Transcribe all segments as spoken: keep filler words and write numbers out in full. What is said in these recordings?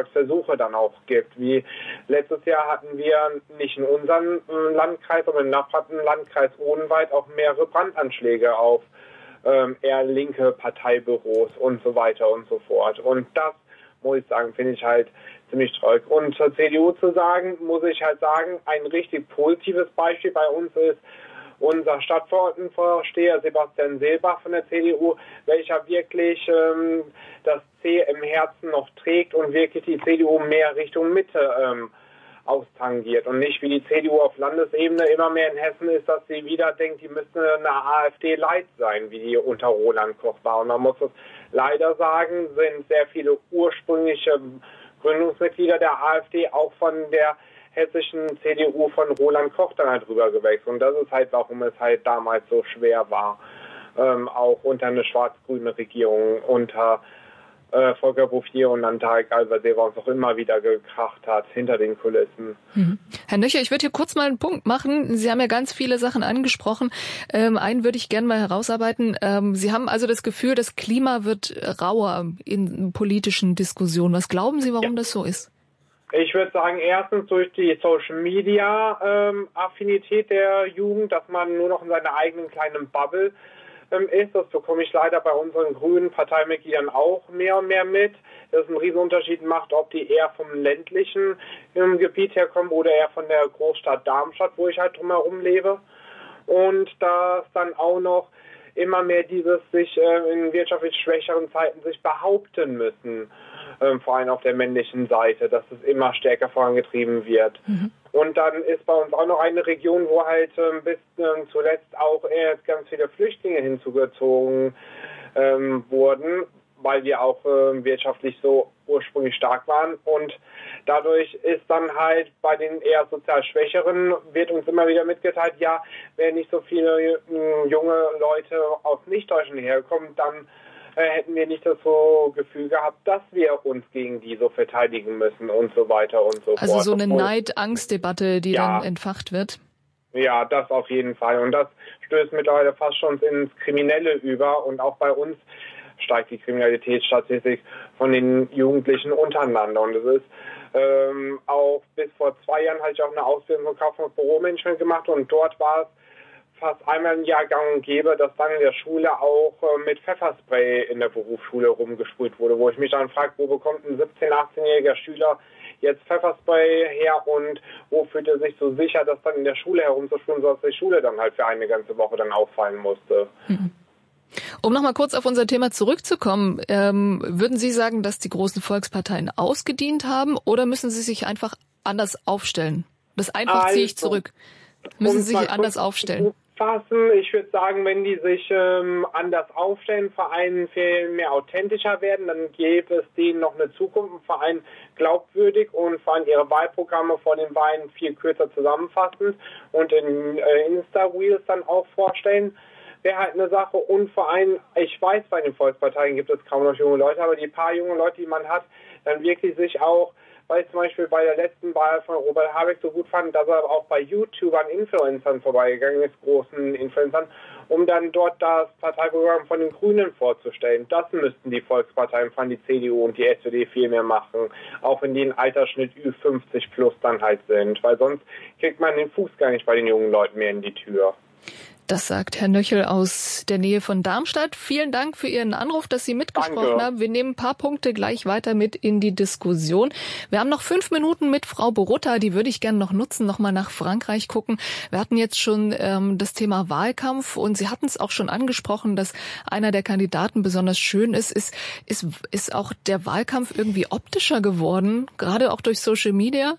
Anschlagsversuche dann auch gibt. Wie letztes Jahr hatten wir nicht in unserem Landkreis, aber im benachbarten Landkreis Odenwald auch mehrere Brandanschläge auf ähm, eher linke Parteibüros und so weiter und so fort. Und das, muss ich sagen, finde ich halt ziemlich traurig. Und zur C D U zu sagen, muss ich halt sagen, ein richtig positives Beispiel bei uns ist unser Stadtverordnetenvorsteher Sebastian Seelbach von der C D U, welcher wirklich ähm, das C im Herzen noch trägt und wirklich die C D U mehr Richtung Mitte ähm, austangiert und nicht wie die C D U auf Landesebene immer mehr in Hessen ist, dass sie wieder denkt, die müsste eine AfD-Light sein, wie die unter Roland Koch war. Und man muss es leider sagen, sind sehr viele ursprüngliche Gründungsmitglieder der AfD auch von der hessischen C D U von Roland Koch dann halt rüber gewechselt. Und das ist halt, warum es halt damals so schwer war, ähm, auch unter eine schwarz-grüne Regierung, unter äh, Volker Bouffier und dann Tarek Al-Wazir uns auch immer wieder gekracht hat, hinter den Kulissen. Hm. Herr Nöcher, ich würde hier kurz mal einen Punkt machen. Sie haben ja ganz viele Sachen angesprochen. Ähm, einen würde ich gerne mal herausarbeiten. Ähm, Sie haben also das Gefühl, das Klima wird rauer in politischen Diskussionen. Was glauben Sie, warum ja. das so ist? Ich würde sagen, erstens durch die Social-Media-Affinität ähm, der Jugend, dass man nur noch in seiner eigenen kleinen Bubble ähm, ist. Das bekomme ich leider bei unseren grünen Parteimitgliedern auch mehr und mehr mit. Dass es einen Riesenunterschied macht, ob die eher vom ländlichen ähm, Gebiet herkommen oder eher von der Großstadt Darmstadt, wo ich halt drumherum lebe. Und dass dann auch noch immer mehr dieses sich äh, in wirtschaftlich schwächeren Zeiten sich behaupten müssen. Ähm, vor allem auf der männlichen Seite, dass es immer stärker vorangetrieben wird. Mhm. Und dann ist bei uns auch noch eine Region, wo halt ähm, bis ähm, zuletzt auch äh, ganz viele Flüchtlinge hinzugezogen ähm, wurden, weil wir auch äh, wirtschaftlich so ursprünglich stark waren. Und dadurch ist dann halt bei den eher sozial Schwächeren, wird uns immer wieder mitgeteilt, ja, wenn nicht so viele äh, junge Leute aus Nicht-Deutschland herkommen, dann hätten wir nicht das so Gefühl gehabt, dass wir uns gegen die so verteidigen müssen und so weiter und so also fort. Also so eine Neid-Angst-Debatte, die ja. dann entfacht wird? Ja, das auf jeden Fall. Und das stößt mittlerweile fast schon ins Kriminelle über. Und auch bei uns steigt die Kriminalitätsstatistik von den Jugendlichen untereinander. Und es ist ähm, auch bis vor zwei Jahren hatte ich auch eine Ausbildung zum Kaufmann und Büromanagement gemacht. Und dort war es fast einmal im Jahr gang und gäbe, dass dann in der Schule auch äh, mit Pfefferspray in der Berufsschule rumgesprüht wurde, wo ich mich dann frage, wo bekommt ein siebzehn-, achtzehnjähriger Schüler jetzt Pfefferspray her und wo fühlt er sich so sicher, das dann in der Schule herumzusprühen, sodass die Schule dann halt für eine ganze Woche dann auffallen musste. Mhm. Um nochmal kurz auf unser Thema zurückzukommen, ähm, würden Sie sagen, dass die großen Volksparteien ausgedient haben oder müssen sie sich einfach anders aufstellen? Das einfach also, ziehe ich zurück. Müssen sie sich anders aufstellen? Fassen. Ich würde sagen, wenn die sich ähm, anders aufstellen, Vereinen viel mehr authentischer werden, dann gäbe es denen noch eine Zukunft, ein Verein glaubwürdig und vor allem ihre Wahlprogramme vor den Wahlen viel kürzer zusammenfassend und in äh, Insta-Reels dann auch vorstellen, wäre halt eine Sache. Und vor allem, ich weiß, bei den Volksparteien gibt es kaum noch junge Leute, aber die paar junge Leute, die man hat, dann wirklich sich auch, weil ich zum Beispiel bei der letzten Wahl von Robert Habeck so gut fand, dass er auch bei YouTubern, Influencern vorbeigegangen ist, großen Influencern, um dann dort das Parteiprogramm von den Grünen vorzustellen. Das müssten die Volksparteien von die C D U und die S P D viel mehr machen, auch wenn die im Altersschnitt Ü fünfzig plus dann halt sind, weil sonst kriegt man den Fuß gar nicht bei den jungen Leuten mehr in die Tür. Das sagt Herr Nöchel aus der Nähe von Darmstadt. Vielen Dank für Ihren Anruf, dass Sie mitgesprochen Danke. haben. Wir nehmen ein paar Punkte gleich weiter mit in die Diskussion. Wir haben noch fünf Minuten mit Frau Borutta, die würde ich gerne noch nutzen, nochmal nach Frankreich gucken. Wir hatten jetzt schon ähm, das Thema Wahlkampf und Sie hatten es auch schon angesprochen, dass einer der Kandidaten besonders schön ist. Ist, ist, ist auch der Wahlkampf irgendwie optischer geworden, gerade auch durch Social Media?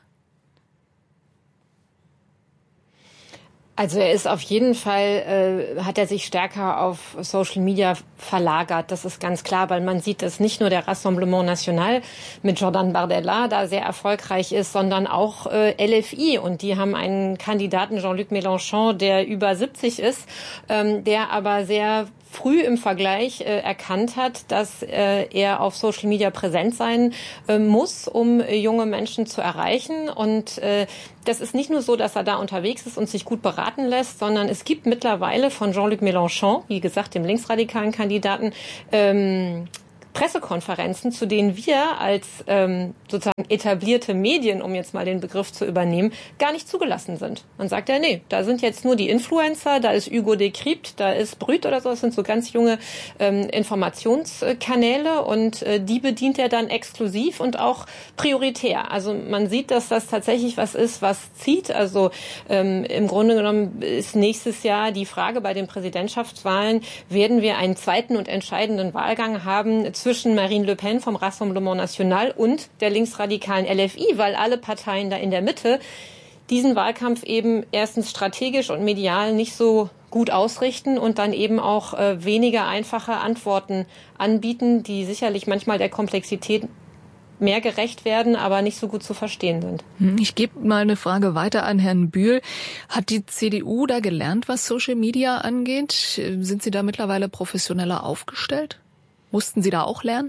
Also er ist auf jeden Fall, äh, hat er sich stärker auf Social Media verlagert. Das ist ganz klar, weil man sieht, dass nicht nur der Rassemblement National mit Jordan Bardella da sehr erfolgreich ist, sondern auch äh, L F I. Und die haben einen Kandidaten, Jean-Luc Mélenchon, der über siebzig ist, ähm, der aber sehr früh im Vergleich äh, erkannt hat, dass äh, er auf Social Media präsent sein äh, muss, um äh, junge Menschen zu erreichen. Und äh, das ist nicht nur so, dass er da unterwegs ist und sich gut beraten lässt, sondern es gibt mittlerweile von Jean-Luc Mélenchon, wie gesagt, dem linksradikalen Kandidaten, ähm, Pressekonferenzen, zu denen wir als ähm, sozusagen etablierte Medien, um jetzt mal den Begriff zu übernehmen, gar nicht zugelassen sind. Man sagt ja, nee, da sind jetzt nur die Influencer, da ist Hugo de Crypte, da ist Brüt oder so, das sind so ganz junge ähm, Informationskanäle und äh, die bedient er dann exklusiv und auch prioritär. Also man sieht, dass das tatsächlich was ist, was zieht. Also ähm, im Grunde genommen ist nächstes Jahr die Frage bei den Präsidentschaftswahlen, werden wir einen zweiten und entscheidenden Wahlgang haben zwischen Marine Le Pen vom Rassemblement National und der linksradikalen L F I, weil alle Parteien da in der Mitte diesen Wahlkampf eben erstens strategisch und medial nicht so gut ausrichten und dann eben auch äh, weniger einfache Antworten anbieten, die sicherlich manchmal der Komplexität mehr gerecht werden, aber nicht so gut zu verstehen sind. Ich gebe mal eine Frage weiter an Herrn Bühl. Hat die C D U da gelernt, was Social Media angeht? Sind Sie da mittlerweile professioneller aufgestellt? Mussten Sie da auch lernen?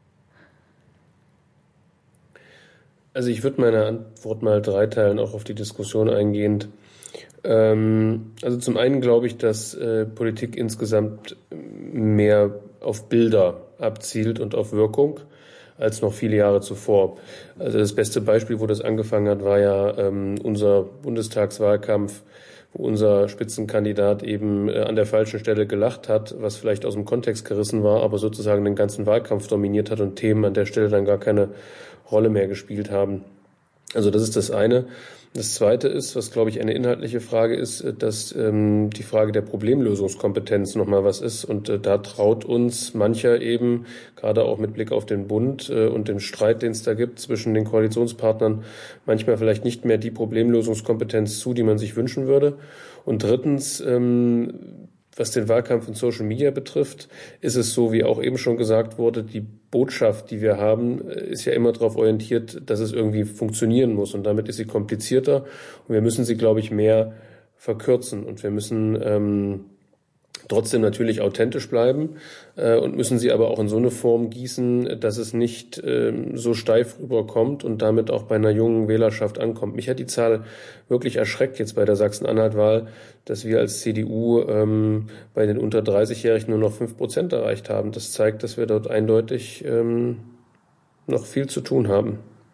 Also ich würde meine Antwort mal dreiteilen, auch auf die Diskussion eingehend. Ähm, also zum einen glaube ich, dass äh, Politik insgesamt mehr auf Bilder abzielt und auf Wirkung als noch viele Jahre zuvor. Also das beste Beispiel, wo das angefangen hat, war ja ähm, unser Bundestagswahlkampf, wo unser Spitzenkandidat eben äh, an der falschen Stelle gelacht hat, was vielleicht aus dem Kontext gerissen war, aber sozusagen den ganzen Wahlkampf dominiert hat und Themen an der Stelle dann gar keine Rolle mehr gespielt haben. Also das ist das eine. Das zweite ist, was glaube ich eine inhaltliche Frage ist, dass ähm, die Frage der Problemlösungskompetenz nochmal was ist. Und äh, da traut uns mancher eben, gerade auch mit Blick auf den Bund äh, und den Streit, den es da gibt zwischen den Koalitionspartnern, manchmal vielleicht nicht mehr die Problemlösungskompetenz zu, die man sich wünschen würde. Und drittens, ähm, was den Wahlkampf in Social Media betrifft, ist es so, wie auch eben schon gesagt wurde, die Botschaft, die wir haben, ist ja immer darauf orientiert, dass es irgendwie funktionieren muss. Und damit ist sie komplizierter. Und wir müssen sie, glaube ich, mehr verkürzen. Und wir müssen ähm, trotzdem natürlich authentisch bleiben äh, und müssen sie aber auch in so eine Form gießen, dass es nicht äh, so steif rüberkommt und damit auch bei einer jungen Wählerschaft ankommt. Mich hat die Zahl wirklich erschreckt jetzt bei der Sachsen-Anhalt-Wahl, dass wir als C D U ähm, bei den unter dreißigjährigen nur noch fünf Prozent erreicht haben. Das zeigt, dass wir dort eindeutig ähm, noch viel zu tun haben.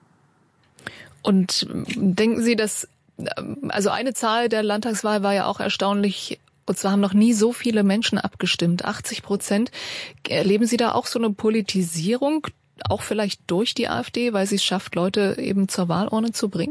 Und denken Sie, dass, also eine Zahl der Landtagswahl war ja auch erstaunlich, und zwar haben noch nie so viele Menschen abgestimmt, achtzig Prozent. Erleben Sie da auch so eine Politisierung, auch vielleicht durch die AfD, weil sie es schafft, Leute eben zur Wahlurne zu bringen?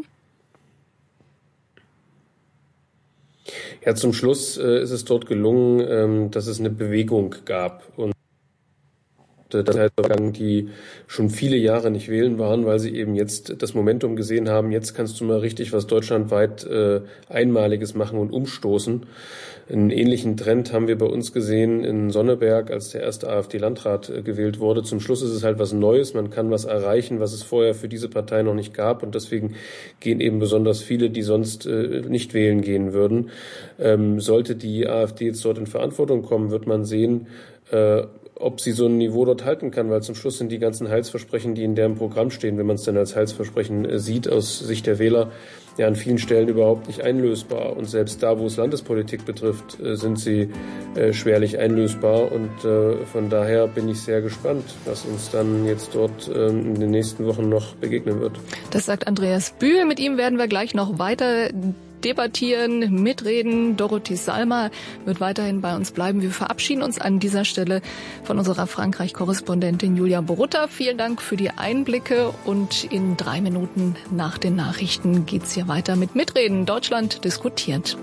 Ja, zum Schluss äh, ist es dort gelungen, ähm, dass es eine Bewegung gab. Und äh, das heißt, die schon viele Jahre nicht wählen waren, weil sie eben jetzt das Momentum gesehen haben, jetzt kannst du mal richtig was deutschlandweit äh, Einmaliges machen und umstoßen. Einen ähnlichen Trend haben wir bei uns gesehen in Sonneberg, als der erste AfD-Landrat äh, gewählt wurde. Zum Schluss ist es halt was Neues. Man kann was erreichen, was es vorher für diese Partei noch nicht gab. Und deswegen gehen eben besonders viele, die sonst äh, nicht wählen gehen würden. Ähm, sollte die AfD jetzt dort in Verantwortung kommen, wird man sehen, äh, ob sie so ein Niveau dort halten kann, weil zum Schluss sind die ganzen Heilsversprechen, die in deren Programm stehen, wenn man es denn als Heilsversprechen äh, sieht, aus Sicht der Wähler, ja an vielen Stellen überhaupt nicht einlösbar. Und selbst da, wo es Landespolitik betrifft, äh, sind sie äh, schwerlich einlösbar. Und äh, von daher bin ich sehr gespannt, was uns dann jetzt dort äh, in den nächsten Wochen noch begegnen wird. Das sagt Andreas Bühl. Mit ihm werden wir gleich noch weiter debattieren, mitreden. Dorothee Salma wird weiterhin bei uns bleiben. Wir verabschieden uns an dieser Stelle von unserer Frankreich-Korrespondentin Julia Borutta. Vielen Dank für die Einblicke und in drei Minuten nach den Nachrichten geht's hier weiter mit Mitreden. Deutschland diskutiert.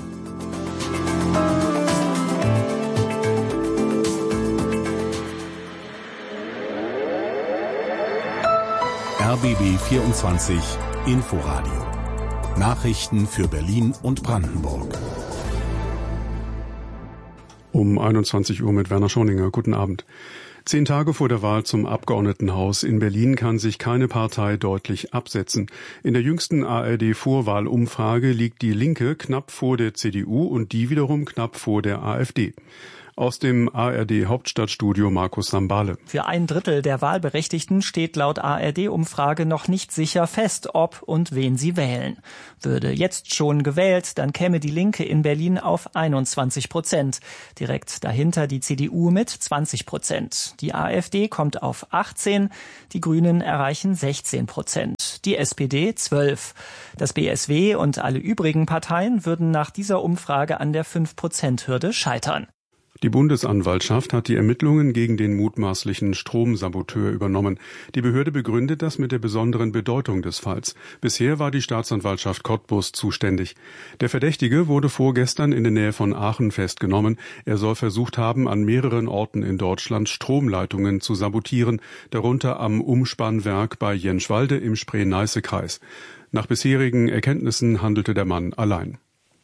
R B B vierundzwanzig Inforadio. Nachrichten für Berlin und Brandenburg. Um einundzwanzig Uhr mit Werner Schoninger. Guten Abend. Zehn Tage vor der Wahl zum Abgeordnetenhaus in Berlin kann sich keine Partei deutlich absetzen. In der jüngsten A R D-Vorwahlumfrage liegt die Linke knapp vor der C D U und die wiederum knapp vor der AfD. Aus dem A R D-Hauptstadtstudio Markus Sambale. Für ein Drittel der Wahlberechtigten steht laut A R D-Umfrage noch nicht sicher fest, ob und wen sie wählen. Würde jetzt schon gewählt, dann käme die Linke in Berlin auf einundzwanzig Prozent. Direkt dahinter die C D U mit zwanzig Prozent. Die AfD kommt auf achtzehn, die Grünen erreichen sechzehn Prozent, die S P D zwölf. Das B S W und alle übrigen Parteien würden nach dieser Umfrage an der fünf Prozent Hürde scheitern. Die Bundesanwaltschaft hat die Ermittlungen gegen den mutmaßlichen Stromsaboteur übernommen. Die Behörde begründet das mit der besonderen Bedeutung des Falls. Bisher war die Staatsanwaltschaft Cottbus zuständig. Der Verdächtige wurde vorgestern in der Nähe von Aachen festgenommen. Er soll versucht haben, an mehreren Orten in Deutschland Stromleitungen zu sabotieren, darunter am Umspannwerk bei Jenschwalde im Spree-Neiße-Kreis. Nach bisherigen Erkenntnissen handelte der Mann allein.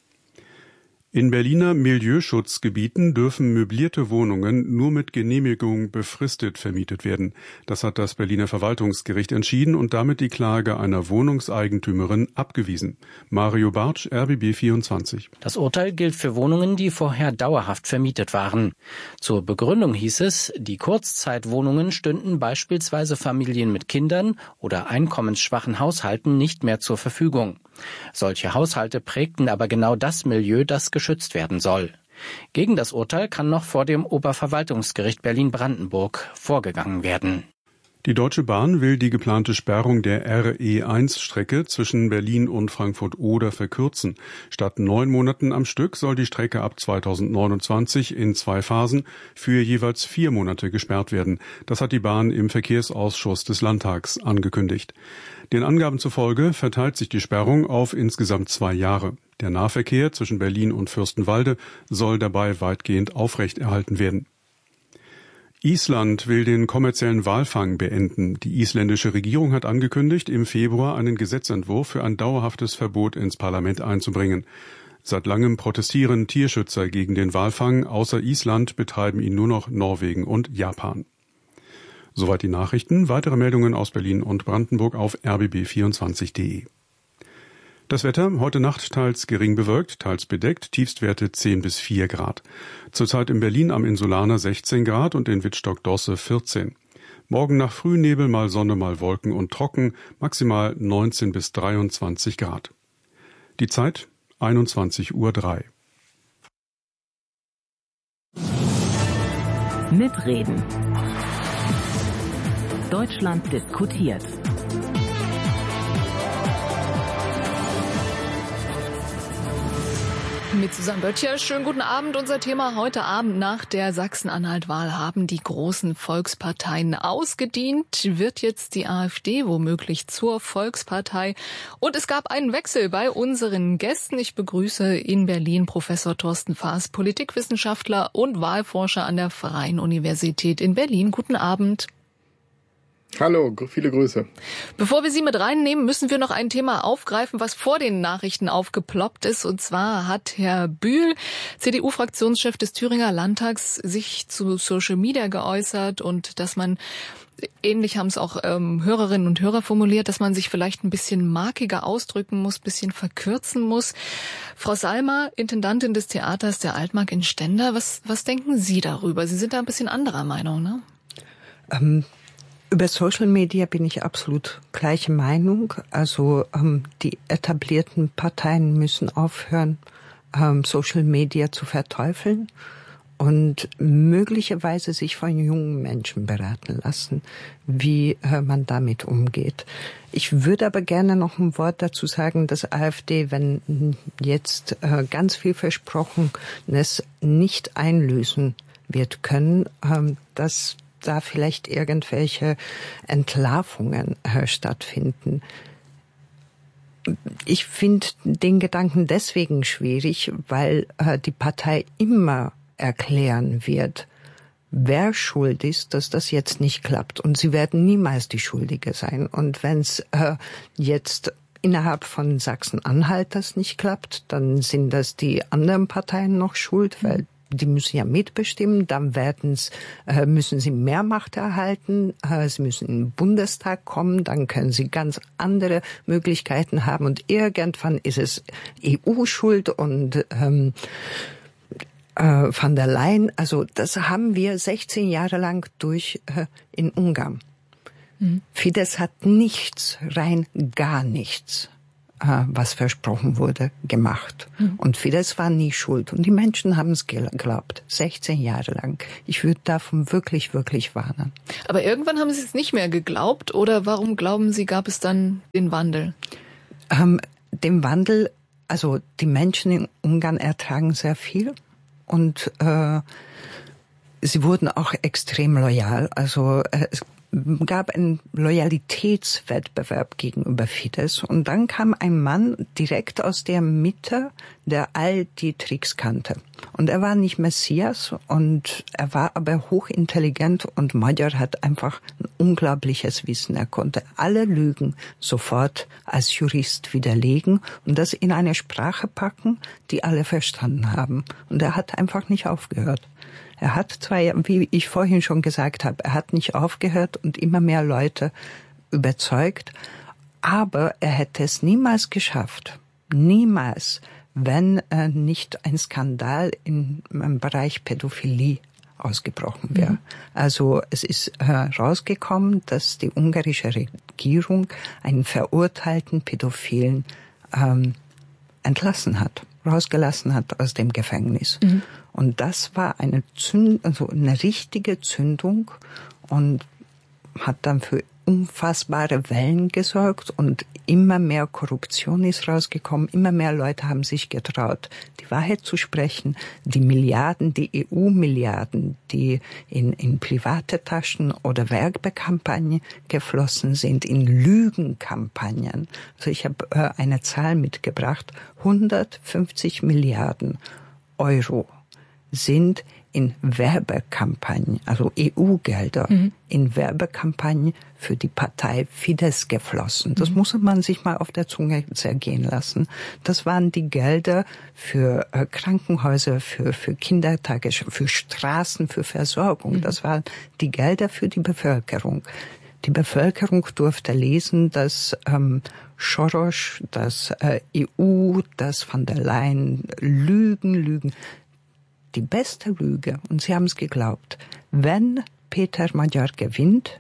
In Berliner Milieuschutzgebieten dürfen möblierte Wohnungen nur mit Genehmigung befristet vermietet werden. Das hat das Berliner Verwaltungsgericht entschieden und damit die Klage einer Wohnungseigentümerin abgewiesen. Mario Bartsch, R B B vierundzwanzig. Das Urteil gilt für Wohnungen, die vorher dauerhaft vermietet waren. Zur Begründung hieß es, die Kurzzeitwohnungen stünden beispielsweise Familien mit Kindern oder einkommensschwachen Haushalten nicht mehr zur Verfügung. Solche Haushalte prägten aber genau das Milieu, das geschützt werden soll. Gegen das Urteil kann noch vor dem Oberverwaltungsgericht Berlin-Brandenburg vorgegangen werden. Die Deutsche Bahn will die geplante Sperrung der R E eins Strecke zwischen Berlin und Frankfurt-Oder verkürzen. Statt neun Monaten am Stück soll die Strecke ab zweitausendneunundzwanzig in zwei Phasen für jeweils vier Monate gesperrt werden. Das hat die Bahn im Verkehrsausschuss des Landtags angekündigt. Den Angaben zufolge verteilt sich die Sperrung auf insgesamt zwei Jahre. Der Nahverkehr zwischen Berlin und Fürstenwalde soll dabei weitgehend aufrechterhalten werden. Island will den kommerziellen Walfang beenden. Die isländische Regierung hat angekündigt, im Februar einen Gesetzentwurf für ein dauerhaftes Verbot ins Parlament einzubringen. Seit langem protestieren Tierschützer gegen den Walfang. Außer Island betreiben ihn nur noch Norwegen und Japan. Soweit die Nachrichten. Weitere Meldungen aus Berlin und Brandenburg auf r b b vierundzwanzig punkt de. Das Wetter, heute Nacht teils gering bewölkt, teils bedeckt, Tiefstwerte zehn bis vier Grad. Zurzeit in Berlin am Insulaner sechzehn Grad und in Wittstock-Dosse vierzehn. Morgen nach Frühnebel mal Sonne, mal Wolken und trocken, maximal neunzehn bis dreiundzwanzig Grad. Die Zeit einundzwanzig Uhr drei. Mitreden. Deutschland diskutiert. Mit Susanne Böttcher, schönen guten Abend. Unser Thema heute Abend: Nach der Sachsen-Anhalt-Wahl haben die großen Volksparteien ausgedient. Wird jetzt die AfD womöglich zur Volkspartei? Und es gab einen Wechsel bei unseren Gästen. Ich begrüße in Berlin Professor Thorsten Faas, Politikwissenschaftler und Wahlforscher an der Freien Universität in Berlin. Guten Abend. Hallo, viele Grüße. Bevor wir Sie mit reinnehmen, müssen wir noch ein Thema aufgreifen, was vor den Nachrichten aufgeploppt ist. Und zwar hat Herr Bühl, C D U-Fraktionschef des Thüringer Landtags, sich zu Social Media geäußert und dass man, ähnlich haben es auch ähm, Hörerinnen und Hörer formuliert, dass man sich vielleicht ein bisschen markiger ausdrücken muss, ein bisschen verkürzen muss. Frau Salmer, Intendantin des Theaters der Altmark in Stendal, was, was denken Sie darüber? Sie sind da ein bisschen anderer Meinung, ne? Ähm Über Social Media bin ich absolut gleiche Meinung. Also ähm, die etablierten Parteien müssen aufhören, ähm, Social Media zu verteufeln und möglicherweise sich von jungen Menschen beraten lassen, wie äh, man damit umgeht. Ich würde aber gerne noch ein Wort dazu sagen, dass AfD, wenn jetzt äh, ganz viel Versprochenes nicht einlösen wird können, ähm, dass da vielleicht irgendwelche Entlarvungen äh, stattfinden. Ich finde den Gedanken deswegen schwierig, weil äh, die Partei immer erklären wird, wer schuld ist, dass das jetzt nicht klappt. Und sie werden niemals die Schuldige sein. Und wenn es äh, jetzt innerhalb von Sachsen-Anhalt das nicht klappt, dann sind das die anderen Parteien noch schuld, weil die müssen ja mitbestimmen, dann werden's, äh, müssen sie mehr Macht erhalten, äh, sie müssen in den Bundestag kommen, dann können sie ganz andere Möglichkeiten haben und irgendwann ist es E U-Schuld und ähm, äh, von der Leyen, also das haben wir sechzehn Jahre lang durch äh, in Ungarn. Mhm. Fidesz hat nichts, rein gar nichts, äh, was versprochen wurde, gemacht. Mhm. Und Fidesz war nie schuld. Und die Menschen haben es geglaubt, sechzehn Jahre lang. Ich würde davon wirklich, wirklich warnen. Aber irgendwann haben Sie es nicht mehr geglaubt, oder warum glauben Sie, gab es dann den Wandel? Ähm, den Wandel, also die Menschen in Ungarn ertragen sehr viel. Und äh, sie wurden auch extrem loyal. Also äh, es gab einen Loyalitätswettbewerb gegenüber Fidesz. Und dann kam ein Mann direkt aus der Mitte, der all die Tricks kannte. Und er war nicht Messias, und er war aber hochintelligent, und Magyar hat einfach ein unglaubliches Wissen. Er konnte alle Lügen sofort als Jurist widerlegen und das in eine Sprache packen, die alle verstanden haben. Und er hat einfach nicht aufgehört. Er hat zwar, wie ich vorhin schon gesagt habe, er hat nicht aufgehört und immer mehr Leute überzeugt, aber er hätte es niemals geschafft, niemals, wenn äh, nicht ein Skandal in, im Bereich Pädophilie ausgebrochen wäre. Mhm. Also es ist herausgekommen, äh, dass die ungarische Regierung einen verurteilten Pädophilen ähm, entlassen hat, rausgelassen hat aus dem Gefängnis. Mhm. Und das war eine Zünd, also eine richtige Zündung, und hat dann für unfassbare Wellen gesorgt, und immer mehr Korruption ist rausgekommen, immer mehr Leute haben sich getraut, die Wahrheit zu sprechen. Die Milliarden, die E U-Milliarden, die in, in private Taschen oder Werbekampagnen geflossen sind, in Lügenkampagnen. Also ich habe äh, eine Zahl mitgebracht, hundertfünfzig Milliarden Euro sind in Werbekampagnen, also E U-Gelder, mhm. in Werbekampagnen für die Partei Fidesz geflossen. Das mhm. muss man sich mal auf der Zunge zergehen lassen. Das waren die Gelder für äh, Krankenhäuser, für, für Kindertage, für Straßen, für Versorgung. Mhm. Das waren die Gelder für die Bevölkerung. Die Bevölkerung durfte lesen, dass ähm, Soros, dass äh, E U, dass von der Leyen Lügen, Lügen. Die beste Lüge, und sie haben es geglaubt, wenn Peter Magyar gewinnt,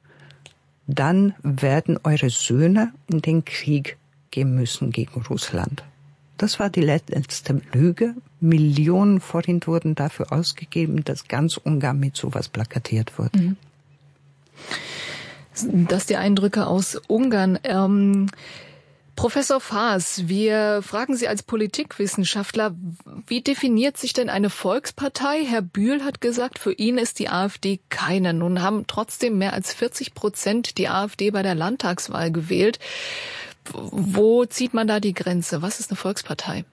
dann werden eure Söhne in den Krieg gehen müssen gegen Russland. Das war die letzte Lüge. Millionen Forint wurden dafür ausgegeben, dass ganz Ungarn mit sowas plakatiert wurde. Mhm. Das die Eindrücke aus Ungarn. Ähm Professor Faas, wir fragen Sie als Politikwissenschaftler, wie definiert sich denn eine Volkspartei? Herr Bühl hat gesagt, für ihn ist die AfD keine. Nun haben trotzdem mehr als vierzig Prozent die AfD bei der Landtagswahl gewählt. Wo zieht man da die Grenze? Was ist eine Volkspartei?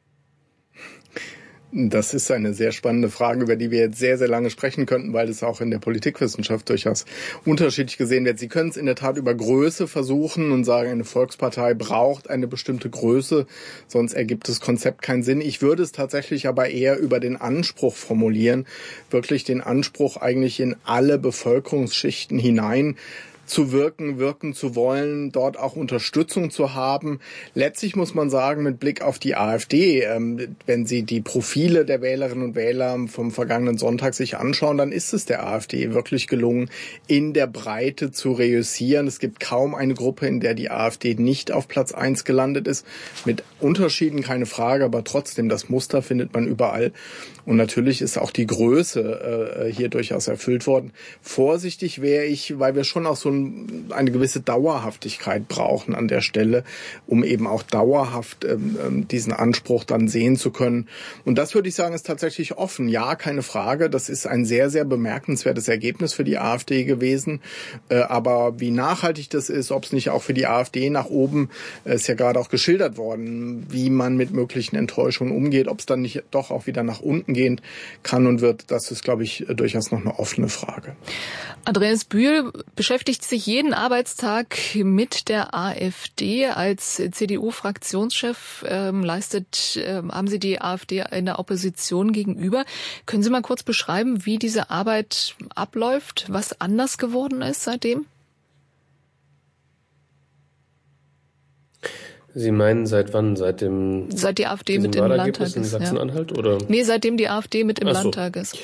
Das ist eine sehr spannende Frage, über die wir jetzt sehr, sehr lange sprechen könnten, weil es auch in der Politikwissenschaft durchaus unterschiedlich gesehen wird. Sie können es in der Tat über Größe versuchen und sagen, eine Volkspartei braucht eine bestimmte Größe, sonst ergibt das Konzept keinen Sinn. Ich würde es tatsächlich aber eher über den Anspruch formulieren, wirklich den Anspruch eigentlich in alle Bevölkerungsschichten hinein zu wirken, wirken zu wollen, dort auch Unterstützung zu haben. Letztlich muss man sagen, mit Blick auf die AfD, ähm, wenn Sie die Profile der Wählerinnen und Wähler vom vergangenen Sonntag sich anschauen, dann ist es der AfD wirklich gelungen, in der Breite zu reüssieren. Es gibt kaum eine Gruppe, in der die AfD nicht auf Platz eins gelandet ist. Mit Unterschieden, keine Frage, aber trotzdem, das Muster findet man überall. Und natürlich ist auch die Größe äh, hier durchaus erfüllt worden. Vorsichtig wäre ich, weil wir schon auch so ein, eine gewisse Dauerhaftigkeit brauchen an der Stelle, um eben auch dauerhaft ähm, diesen Anspruch dann sehen zu können. Und das würde ich sagen, ist tatsächlich offen. Ja, keine Frage. Das ist ein sehr, sehr bemerkenswertes Ergebnis für die AfD gewesen. Äh, aber wie nachhaltig das ist, ob es nicht auch für die AfD nach oben, äh, ist ja gerade auch geschildert worden, wie man mit möglichen Enttäuschungen umgeht, ob es dann nicht doch auch wieder nach unten gehen kann und wird, das ist, glaube ich, durchaus noch eine offene Frage. Andreas Bühl beschäftigt sich jeden Arbeitstag mit der AfD. Als C D U-Fraktionschef ähm, leistet, ähm, haben Sie die AfD in der Opposition gegenüber. Können Sie mal kurz beschreiben, wie diese Arbeit abläuft, was anders geworden ist seitdem? Sie meinen seit wann? Seit dem Seit die AfD mit im Landtag ist, in Sachsen-Anhalt, ja. Oder? Nee, seitdem die AfD mit im Ach so. Landtag ist.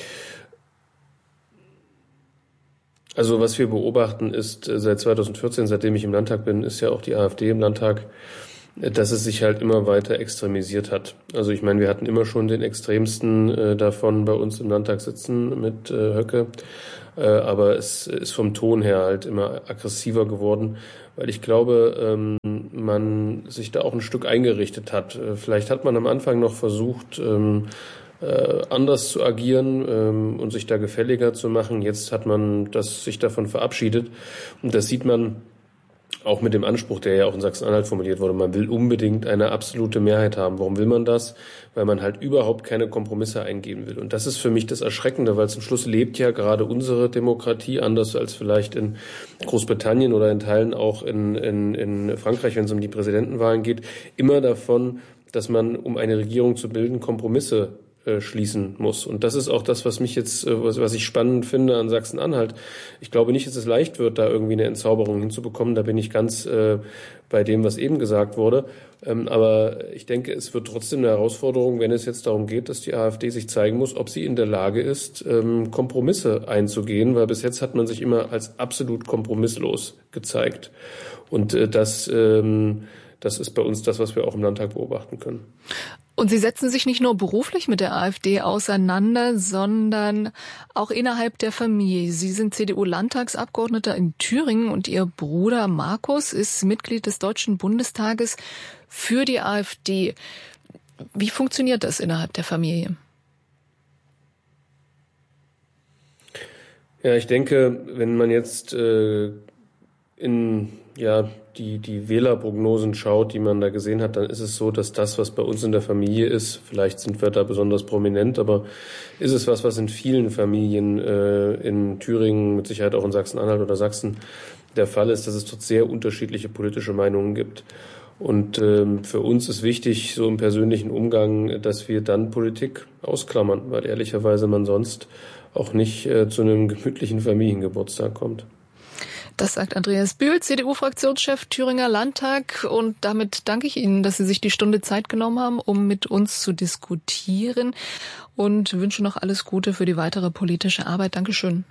Also was wir beobachten ist, seit zweitausendvierzehn, seitdem ich im Landtag bin, ist ja auch die AfD im Landtag, dass es sich halt immer weiter extremisiert hat. Also ich meine, wir hatten immer schon den Extremsten äh, davon bei uns im Landtag sitzen mit äh, Höcke, äh, aber es ist vom Ton her halt immer aggressiver geworden, weil ich glaube, ähm, man sich da auch ein Stück eingerichtet hat. Äh, vielleicht hat man am Anfang noch versucht, ähm, äh, anders zu agieren ähm, und sich da gefälliger zu machen. Jetzt hat man das sich davon verabschiedet und das sieht man auch mit dem Anspruch, der ja auch in Sachsen-Anhalt formuliert wurde. Man will unbedingt eine absolute Mehrheit haben. Warum will man das? Weil man halt überhaupt keine Kompromisse eingehen will. Und das ist für mich das Erschreckende, weil zum Schluss lebt ja gerade unsere Demokratie, anders als vielleicht in Großbritannien oder in Teilen auch in, in, in Frankreich, wenn es um die Präsidentenwahlen geht, immer davon, dass man, um eine Regierung zu bilden, Kompromisse schließen muss. Und das ist auch das, was mich jetzt, was, was ich spannend finde an Sachsen-Anhalt. Ich glaube nicht, dass es leicht wird, da irgendwie eine Entzauberung hinzubekommen. Da bin ich ganz äh, bei dem, was eben gesagt wurde. Ähm, aber ich denke, es wird trotzdem eine Herausforderung, wenn es jetzt darum geht, dass die AfD sich zeigen muss, ob sie in der Lage ist, ähm, Kompromisse einzugehen, weil bis jetzt hat man sich immer als absolut kompromisslos gezeigt. Und äh, das, ähm, das ist bei uns das, was wir auch im Landtag beobachten können. Und Sie setzen sich nicht nur beruflich mit der AfD auseinander, sondern auch innerhalb der Familie. Sie sind C D U-Landtagsabgeordneter in Thüringen und Ihr Bruder Markus ist Mitglied des Deutschen Bundestages für die AfD. Wie funktioniert das innerhalb der Familie? Ja, ich denke, wenn man jetzt äh, in ja die die Wählerprognosen schaut, die man da gesehen hat, dann ist es so, dass das, was bei uns in der Familie ist, vielleicht sind wir da besonders prominent, aber ist es was, was in vielen Familien äh, in Thüringen, mit Sicherheit auch in Sachsen-Anhalt oder Sachsen der Fall ist, dass es dort sehr unterschiedliche politische Meinungen gibt. Und ähm, für uns ist wichtig, so im persönlichen Umgang, dass wir dann Politik ausklammern, weil ehrlicherweise man sonst auch nicht äh, zu einem gemütlichen Familiengeburtstag kommt. Das sagt Andreas Bühl, C D U-Fraktionschef Thüringer Landtag. Und damit danke ich Ihnen, dass Sie sich die Stunde Zeit genommen haben, um mit uns zu diskutieren. Und wünsche noch alles Gute für die weitere politische Arbeit. Dankeschön.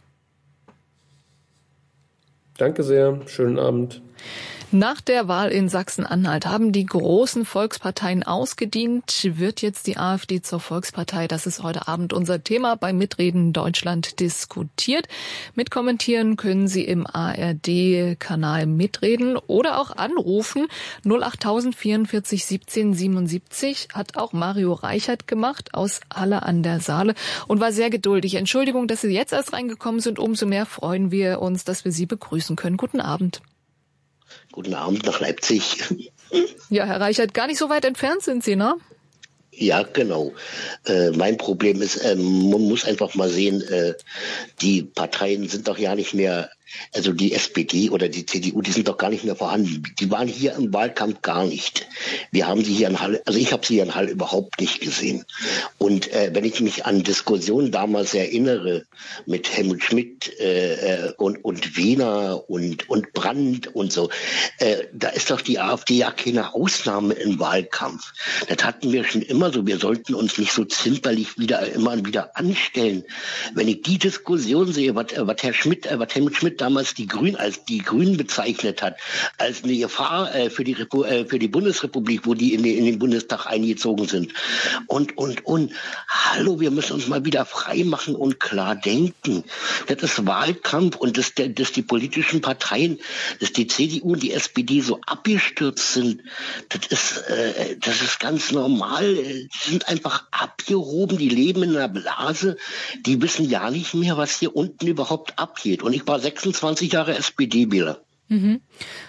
Danke sehr. Schönen Abend. Nach der Wahl in Sachsen-Anhalt haben die großen Volksparteien ausgedient. Wird jetzt die AfD zur Volkspartei? Das ist heute Abend unser Thema bei Mitreden Deutschland diskutiert. Mitkommentieren können Sie im A R D-Kanal Mitreden oder auch anrufen. null achttausend vierundvierzig siebzehn siebenundsiebzig hat auch Mario Reichert gemacht aus Halle an der Saale und war sehr geduldig. Entschuldigung, dass Sie jetzt erst reingekommen sind. Umso mehr freuen wir uns, dass wir Sie begrüßen können. Guten Abend. Guten Abend nach Leipzig. Ja, Herr Reichert, gar nicht so weit entfernt sind Sie, ne? Ja, genau. Äh, mein Problem ist, äh, man muss einfach mal sehen, äh, die Parteien sind doch ja nicht mehr, also die S P D oder die C D U, die sind doch gar nicht mehr vorhanden. Die waren hier im Wahlkampf gar nicht. Wir haben sie hier in Halle, also ich habe sie hier in Halle überhaupt nicht gesehen. Und äh, wenn ich mich an Diskussionen damals erinnere mit Helmut Schmidt äh, und und Wehner und und Brandt und so, äh, da ist doch die AfD ja keine Ausnahme im Wahlkampf. Das hatten wir schon immer so. Wir sollten uns nicht so zimperlich wieder immer wieder anstellen. Wenn ich die Diskussion sehe, was was Herr Schmidt, äh, was Helmut Schmidt damals die Grünen als die Grünen bezeichnet hat, als eine Gefahr äh, für die Repu- äh, für die Bundesrepublik, wo die in, die in den Bundestag eingezogen sind. Und und und hallo, wir müssen uns mal wieder frei machen und klar denken. Das ist Wahlkampf und dass, dass die politischen Parteien, dass die C D U und die S P D so abgestürzt sind, das ist äh, das ist ganz normal. Die sind einfach abgehoben, die leben in einer Blase, die wissen ja nicht mehr, was hier unten überhaupt abgeht. Und ich war sechsundzwanzig Jahre S P D-Wähler. Mhm.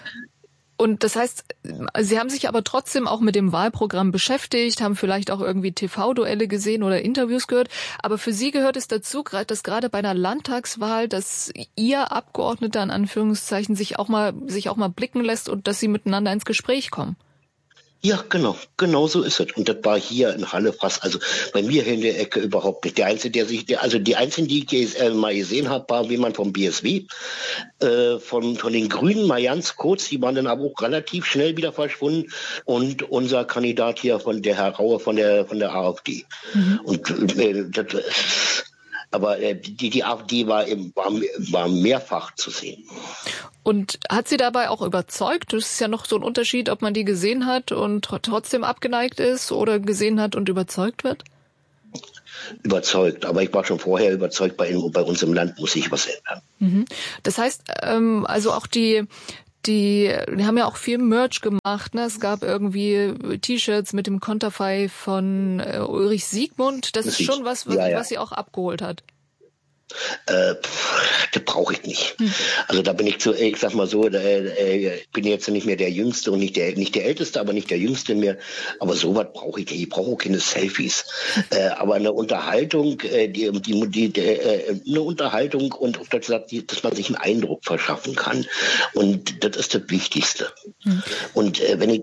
Und das heißt, Sie haben sich aber trotzdem auch mit dem Wahlprogramm beschäftigt, haben vielleicht auch irgendwie T V-Duelle gesehen oder Interviews gehört. Aber für Sie gehört es dazu, dass gerade bei einer Landtagswahl, dass Ihr Abgeordneter in Anführungszeichen sich auch mal, sich auch mal blicken lässt und dass Sie miteinander ins Gespräch kommen. Ja, genau, genau so ist es. Und das war hier in Halle fast, also bei mir hier in der Ecke überhaupt nicht. Der Einzige, der sich, der, also die Einzigen, die ich äh, mal gesehen habe, war jemand vom B S W, äh, von, von den Grünen, mal ganz kurz, die waren dann aber auch relativ schnell wieder verschwunden. Und unser Kandidat hier von der Herr Raue von der, von der AfD. Mhm. Und äh, das, aber äh, die, die AfD war, war, war mehrfach zu sehen. Und hat sie dabei auch überzeugt? Das ist ja noch so ein Unterschied, ob man die gesehen hat und trotzdem abgeneigt ist oder gesehen hat und überzeugt wird? Überzeugt, aber ich war schon vorher überzeugt, bei, bei uns im Land muss sich was ändern. Mhm. Das heißt, ähm, also auch die... Die, die haben ja auch viel Merch gemacht, ne? Es gab irgendwie T-Shirts mit dem Konterfei von äh, Ulrich Siegmund. Das, das ist schon was, was, ja, ja. was sie auch abgeholt hat. Äh, das brauche ich nicht. Hm. Also da bin ich zu, ich sag mal so, äh, ich bin jetzt nicht mehr der Jüngste und nicht der nicht der Älteste, aber nicht der Jüngste mehr. Aber sowas brauche ich nicht. Ich brauche auch keine Selfies. äh, aber eine Unterhaltung, äh, die, die, die, die äh, eine Unterhaltung und das, dass man sich einen Eindruck verschaffen kann. Und das ist das Wichtigste. Hm. Und äh, wenn ich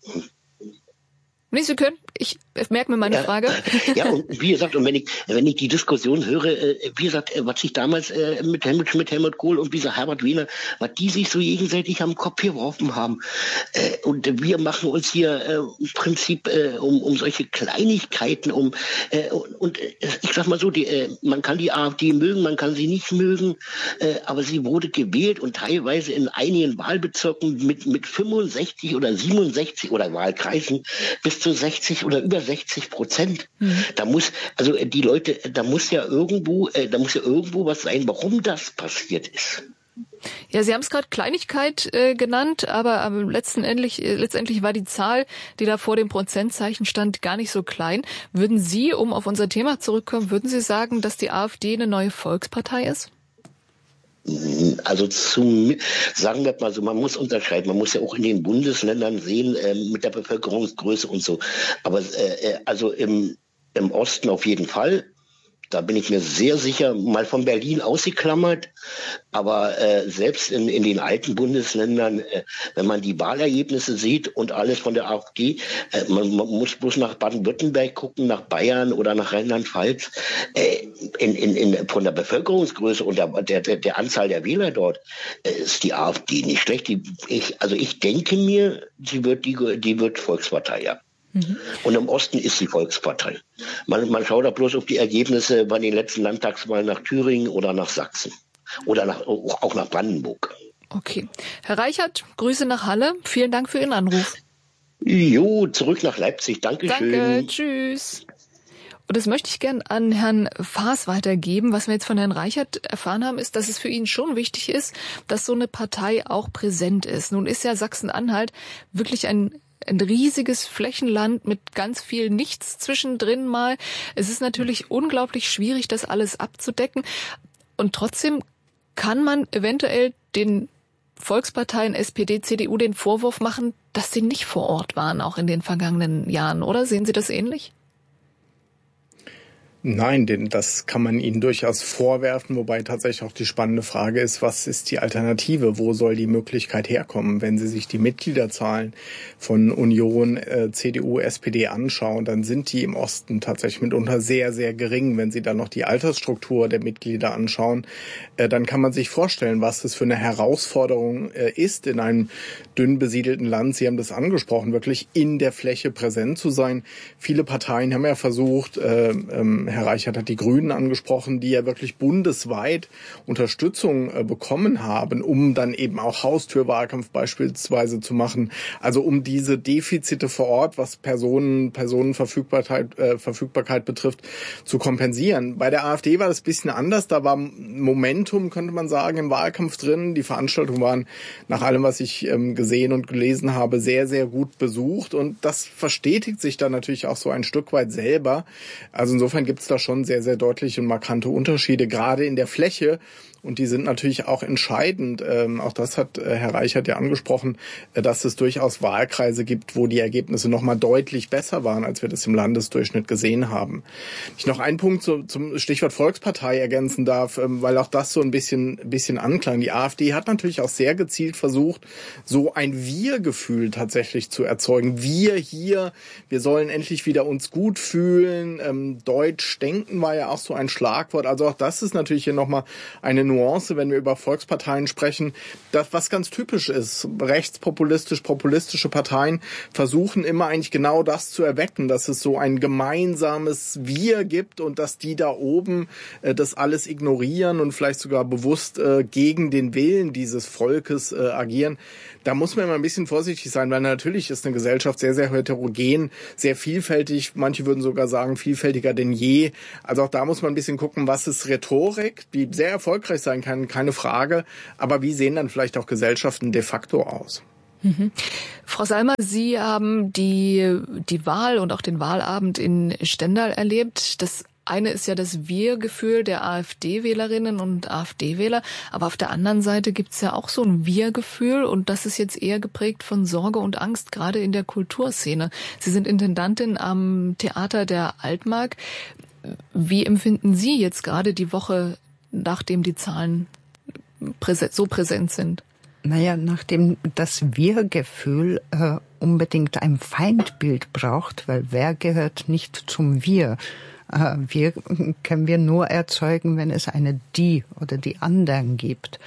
Nee, Sie können. Ich merke mir meine ja, Frage. Ja, und wie gesagt, und wenn ich, wenn ich die Diskussion höre, wie gesagt, was sich damals mit Helmut Schmidt, Helmut Kohl und wie gesagt Herbert Wehner, was die sich so gegenseitig am Kopf geworfen haben. Und wir machen uns hier im Prinzip um, um solche Kleinigkeiten, um, und ich sag mal so, die, man kann die AfD mögen, man kann sie nicht mögen, aber sie wurde gewählt und teilweise in einigen Wahlbezirken mit, mit fünfundsechzig oder siebenundsechzig oder Wahlkreisen bis zu sechzig oder über sechzig Prozent. Mhm. Da muss, also die Leute, da muss ja irgendwo, äh, da muss ja irgendwo was sein, warum das passiert ist. Ja, Sie haben es gerade Kleinigkeit äh, genannt, aber, aber letztendlich, äh, letztendlich war die Zahl, die da vor dem Prozentzeichen stand, gar nicht so klein. Würden Sie, um auf unser Thema zurückzukommen, würden Sie sagen, dass die AfD eine neue Volkspartei ist? Also zum, sagen wir mal so, man muss unterscheiden, man muss ja auch in den Bundesländern sehen, äh, mit der Bevölkerungsgröße und so. Aber äh, also im, im Osten auf jeden Fall. Da bin ich mir sehr sicher, mal von Berlin ausgeklammert, aber äh, selbst in, in den alten Bundesländern, äh, wenn man die Wahlergebnisse sieht und alles von der AfD, äh, man, man muss bloß nach Baden-Württemberg gucken, nach Bayern oder nach Rheinland-Pfalz, äh, in, in, in, von der Bevölkerungsgröße und der, der, der Anzahl der Wähler dort, äh, ist die AfD nicht schlecht. Die, ich, also ich denke mir, sie wird die, die wird Volkspartei, ja. Und im Osten ist die Volkspartei. Man, man schaut da bloß auf die Ergebnisse bei den letzten Landtagswahlen nach Thüringen oder nach Sachsen. Oder nach, auch nach Brandenburg. Okay. Herr Reichert, Grüße nach Halle. Vielen Dank für Ihren Anruf. Jo, zurück nach Leipzig. Dankeschön. Danke, tschüss. Und das möchte ich gern an Herrn Faas weitergeben. Was wir jetzt von Herrn Reichert erfahren haben, ist, dass es für ihn schon wichtig ist, dass so eine Partei auch präsent ist. Nun ist ja Sachsen-Anhalt wirklich ein ein riesiges Flächenland mit ganz viel Nichts zwischendrin mal. Es ist natürlich unglaublich schwierig, das alles abzudecken. Und trotzdem kann man eventuell den Volksparteien S P D, C D U den Vorwurf machen, dass sie nicht vor Ort waren, auch in den vergangenen Jahren, oder? Sehen Sie das ähnlich? Nein, denn das kann man ihnen durchaus vorwerfen, wobei tatsächlich auch die spannende Frage ist, was ist die Alternative? Wo soll die Möglichkeit herkommen? Wenn Sie sich die Mitgliederzahlen von Union, äh, C D U, S P D anschauen, dann sind die im Osten tatsächlich mitunter sehr, sehr gering. Wenn Sie dann noch die Altersstruktur der Mitglieder anschauen, äh, dann kann man sich vorstellen, was das für eine Herausforderung äh, ist, in einem dünn besiedelten Land, Sie haben das angesprochen, wirklich in der Fläche präsent zu sein. Viele Parteien haben ja versucht, äh, ähm, Herr Reichert hat die Grünen angesprochen, die ja wirklich bundesweit Unterstützung äh, bekommen haben, um dann eben auch Haustürwahlkampf beispielsweise zu machen. Also um diese Defizite vor Ort, was Personen, Personenverfügbarkeit äh, Verfügbarkeit betrifft, zu kompensieren. Bei der AfD war das ein bisschen anders. Da war Momentum, könnte man sagen, im Wahlkampf drin. Die Veranstaltungen waren nach allem, was ich ähm, gesehen und gelesen habe, sehr, sehr gut besucht. Und das verstetigt sich dann natürlich auch so ein Stück weit selber. Also insofern gibt es da schon sehr, sehr deutliche und markante Unterschiede, gerade in der Fläche. Und die sind natürlich auch entscheidend. Ähm, auch das hat äh, Herr Reichert ja angesprochen, äh, dass es durchaus Wahlkreise gibt, wo die Ergebnisse noch mal deutlich besser waren, als wir das im Landesdurchschnitt gesehen haben. Ich noch einen Punkt so, zum Stichwort Volkspartei ergänzen darf, ähm, weil auch das so ein bisschen, bisschen anklang. Die AfD hat natürlich auch sehr gezielt versucht, so ein Wir-Gefühl tatsächlich zu erzeugen. Wir hier, wir sollen endlich wieder uns gut fühlen. Ähm, Deutsch denken war ja auch so ein Schlagwort. Also auch das ist natürlich hier nochmal eine Nuance, wenn wir über Volksparteien sprechen. Das, was ganz typisch ist, rechtspopulistisch, populistische Parteien versuchen immer eigentlich genau das zu erwecken, dass es so ein gemeinsames Wir gibt und dass die da oben äh, das alles ignorieren und vielleicht sogar bewusst äh, gegen den Willen dieses Volkes äh, agieren. Da muss man immer ein bisschen vorsichtig sein, weil natürlich ist eine Gesellschaft sehr, sehr heterogen, sehr vielfältig. Manche würden sogar sagen, vielfältiger denn je. Also auch da muss man ein bisschen gucken, was ist Rhetorik, die sehr erfolgreich sein kann, keine Frage. Aber wie sehen dann vielleicht auch Gesellschaften de facto aus? Mhm. Frau Salmer, Sie haben die, die Wahl und auch den Wahlabend in Stendal erlebt. Das eine ist ja das Wir-Gefühl der AfD-Wählerinnen und AfD-Wähler, aber auf der anderen Seite gibt's ja auch so ein Wir-Gefühl und das ist jetzt eher geprägt von Sorge und Angst, gerade in der Kulturszene. Sie sind Intendantin am Theater der Altmark. Wie empfinden Sie jetzt gerade die Woche, nachdem die Zahlen so präsent sind? Naja, nachdem das Wir-Gefühl äh, unbedingt ein Feindbild braucht, weil wer gehört nicht zum Wir? Wir können wir nur erzeugen, wenn es eine Die oder die anderen gibt.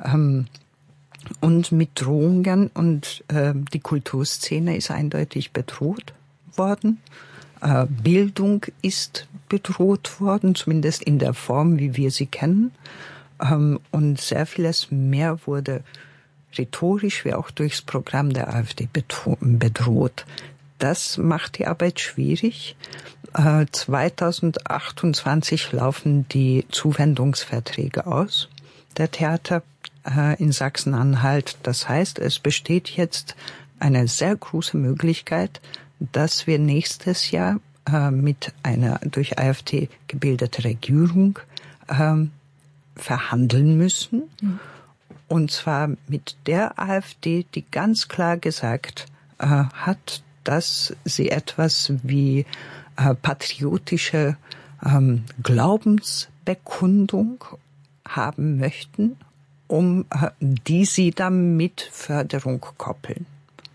Und mit Drohungen und die Kulturszene ist eindeutig bedroht worden. Bildung ist bedroht worden, zumindest in der Form, wie wir sie kennen. Und sehr vieles mehr wurde rhetorisch wie auch durchs Programm der AfD bedroht. Das macht die Arbeit schwierig. Äh, zweitausendachtundzwanzig laufen die Zuwendungsverträge aus, der Theater äh, in Sachsen-Anhalt. Das heißt, es besteht jetzt eine sehr große Möglichkeit, dass wir nächstes Jahr äh, mit einer durch AfD gebildeten Regierung äh, verhandeln müssen. Mhm. Und zwar mit der AfD, die ganz klar gesagt äh, hat, dass sie etwas wie äh, patriotische ähm, Glaubensbekundung haben möchten, um äh, die sie dann mit Förderung koppeln.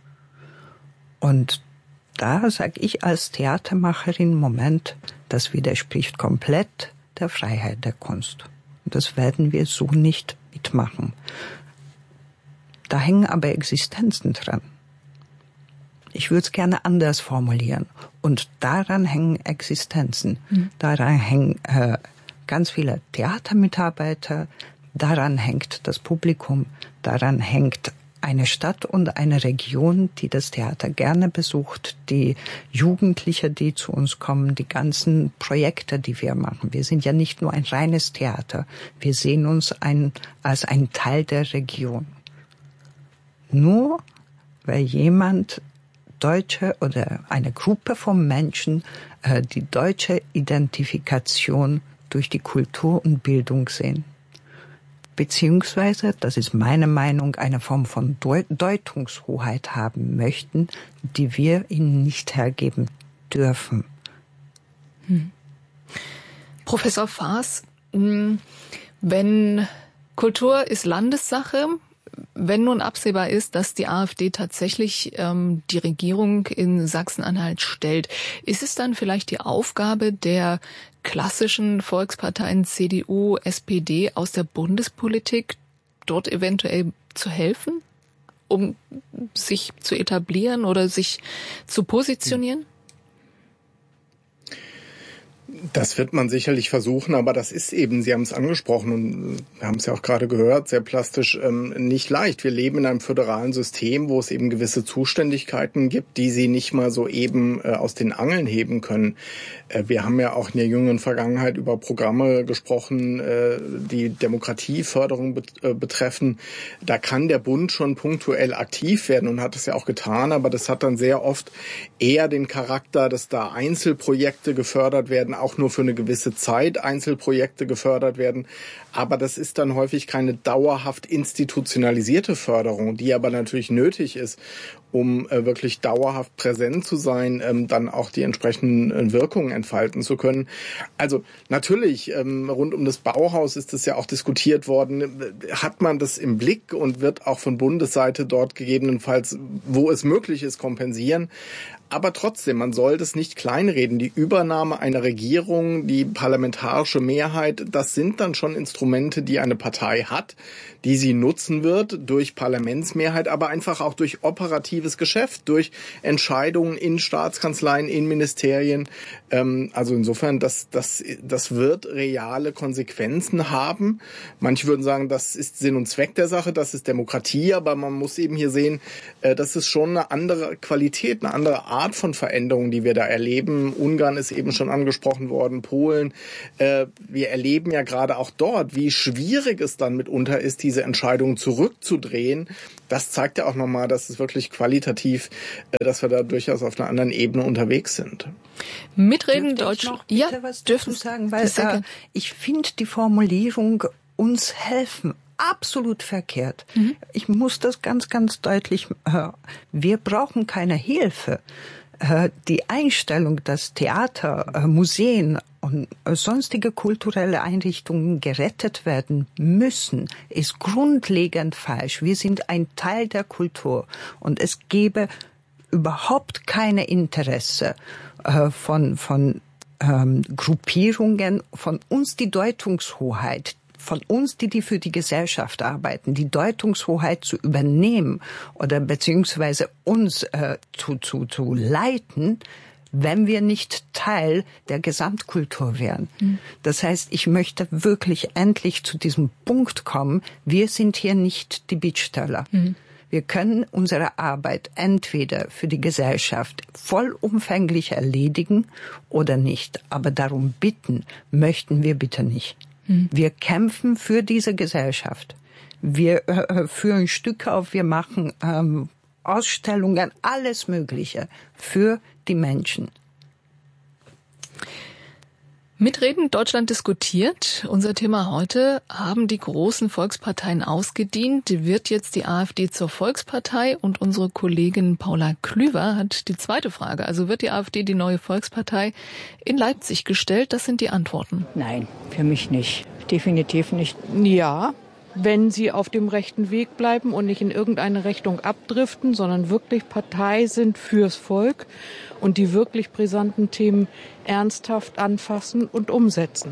Und da sage ich als Theatermacherin, Moment, das widerspricht komplett der Freiheit der Kunst. Und das werden wir so nicht mitmachen. Da hängen aber Existenzen dran. Ich würde es gerne anders formulieren. Und daran hängen Existenzen. Mhm. Daran hängen äh, ganz viele Theatermitarbeiter. Daran hängt das Publikum. Daran hängt eine Stadt und eine Region, die das Theater gerne besucht. Die Jugendliche, die zu uns kommen. Die ganzen Projekte, die wir machen. Wir sind ja nicht nur ein reines Theater. Wir sehen uns ein, als ein Teil der Region. Nur weil jemand Deutsche oder eine Gruppe von Menschen äh, die deutsche Identifikation durch die Kultur und Bildung sehen. Beziehungsweise, das ist meine Meinung, eine Form von Deutungshoheit haben möchten, die wir ihnen nicht hergeben dürfen. Hm. Professor Faas, wenn Kultur ist Landessache, wenn nun absehbar ist, dass die AfD tatsächlich ähm, die Regierung in Sachsen-Anhalt stellt, ist es dann vielleicht die Aufgabe der klassischen Volksparteien C D U, S P D aus der Bundespolitik, dort eventuell zu helfen, um sich zu etablieren oder sich zu positionieren? Das wird man sicherlich versuchen, aber das ist eben, Sie haben es angesprochen und wir haben es ja auch gerade gehört, sehr plastisch, ähm, nicht leicht. Wir leben in einem föderalen System, wo es eben gewisse Zuständigkeiten gibt, die Sie nicht mal so eben äh, aus den Angeln heben können. Äh, wir haben ja auch in der jüngeren Vergangenheit über Programme gesprochen, äh, die Demokratieförderung bet- äh, betreffen. Da kann der Bund schon punktuell aktiv werden und hat es ja auch getan, aber das hat dann sehr oft eher den Charakter, dass da Einzelprojekte gefördert werden, auch auch nur für eine gewisse Zeit Einzelprojekte gefördert werden. Aber das ist dann häufig keine dauerhaft institutionalisierte Förderung, die aber natürlich nötig ist, um äh, wirklich dauerhaft präsent zu sein, ähm, dann auch die entsprechenden äh, Wirkungen entfalten zu können. Also natürlich, ähm, rund um das Bauhaus ist es ja auch diskutiert worden, hat man das im Blick und wird auch von Bundesseite dort gegebenenfalls, wo es möglich ist, kompensieren. Aber trotzdem, man soll das nicht kleinreden. Die Übernahme einer Regierung, die parlamentarische Mehrheit, das sind dann schon Instrumente, die eine Partei hat, die sie nutzen wird durch Parlamentsmehrheit, aber einfach auch durch operatives Geschäft, durch Entscheidungen in Staatskanzleien, in Ministerien. Ähm, also insofern, das, das, das wird reale Konsequenzen haben. Manche würden sagen, das ist Sinn und Zweck der Sache, das ist Demokratie, aber man muss eben hier sehen, äh, das ist schon eine andere Qualität, eine andere Art Art von Veränderungen, die wir da erleben. Ungarn ist eben schon angesprochen worden, Polen. Äh, wir erleben ja gerade auch dort, wie schwierig es dann mitunter ist, diese Entscheidungen zurückzudrehen. Das zeigt ja auch nochmal, dass es wirklich qualitativ, äh, dass wir da durchaus auf einer anderen Ebene unterwegs sind. Mitreden Deutschland. Ja, was dürfen sagen, weil äh, ich finde die Formulierung uns helfen absolut verkehrt. Mhm. Ich muss das ganz, ganz deutlich, äh, wir brauchen keine Hilfe. Äh, die Einstellung, dass Theater, äh, Museen und äh, sonstige kulturelle Einrichtungen gerettet werden müssen, ist grundlegend falsch. Wir sind ein Teil der Kultur und es gäbe überhaupt keine Interesse äh, von, von ähm, Gruppierungen, von uns die Deutungshoheit, von uns, die, die für die Gesellschaft arbeiten, die Deutungshoheit zu übernehmen oder beziehungsweise uns äh, zu, zu, zu leiten, wenn wir nicht Teil der Gesamtkultur wären. Mhm. Das heißt, ich möchte wirklich endlich zu diesem Punkt kommen, wir sind hier nicht die Bittsteller. Mhm. Wir können unsere Arbeit entweder für die Gesellschaft vollumfänglich erledigen oder nicht. Aber darum bitten möchten wir bitte nicht. Wir kämpfen für diese Gesellschaft. Wir äh, führen Stücke auf, wir machen ähm, Ausstellungen, alles Mögliche für die Menschen. Mitreden, Deutschland diskutiert. Unser Thema heute, haben die großen Volksparteien ausgedient? Wird jetzt die AfD zur Volkspartei? Und unsere Kollegin Paula Klüver hat die zweite Frage. Also wird die AfD die neue Volkspartei in Leipzig gestellt? Das sind die Antworten. Nein, für mich nicht. Definitiv nicht. Ja, wenn sie auf dem rechten Weg bleiben und nicht in irgendeine Richtung abdriften, sondern wirklich Partei sind fürs Volk und die wirklich brisanten Themen ernsthaft anfassen und umsetzen.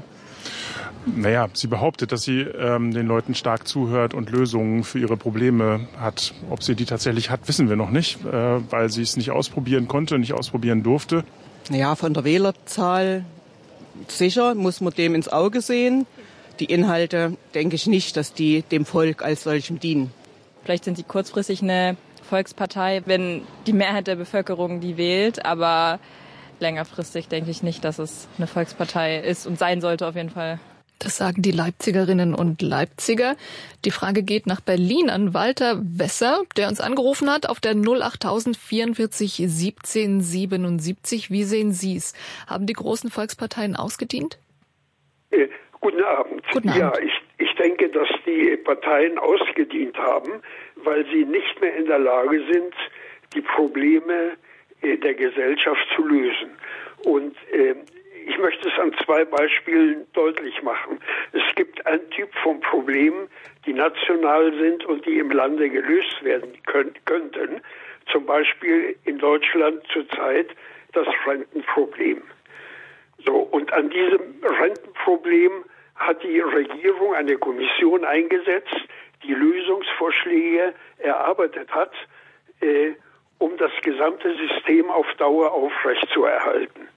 Naja, sie behauptet, dass sie ähm, den Leuten stark zuhört und Lösungen für ihre Probleme hat. Ob sie die tatsächlich hat, wissen wir noch nicht, äh, weil sie es nicht ausprobieren konnte, nicht ausprobieren durfte. Ja, von der Wählerzahl sicher, muss man dem ins Auge sehen. Die Inhalte denke ich nicht, dass die dem Volk als solchem dienen. Vielleicht sind sie kurzfristig eine Volkspartei, wenn die Mehrheit der Bevölkerung die wählt, aber längerfristig denke ich nicht, dass es eine Volkspartei ist und sein sollte auf jeden Fall. Das sagen die Leipzigerinnen und Leipziger. Die Frage geht nach Berlin an Walter Wesser, der uns angerufen hat auf der null achttausend vierundvierzig siebzehn siebenundsiebzig. Wie sehen Sie es? Haben die großen Volksparteien ausgedient? Äh, guten Abend. Guten Abend. Ja, ich, ich denke, dass die Parteien ausgedient haben, weil sie nicht mehr in der Lage sind, die Probleme äh, der Gesellschaft zu lösen. Und äh, ich möchte es an zwei Beispielen deutlich machen. Es gibt einen Typ von Problemen, die national sind und die im Lande gelöst werden können, könnten. Zum Beispiel in Deutschland zurzeit das Rentenproblem. So, und an diesem Rentenproblem hat die Regierung eine Kommission eingesetzt, die Lösungsvorschläge erarbeitet hat, äh, um das gesamte System auf Dauer aufrechtzuerhalten.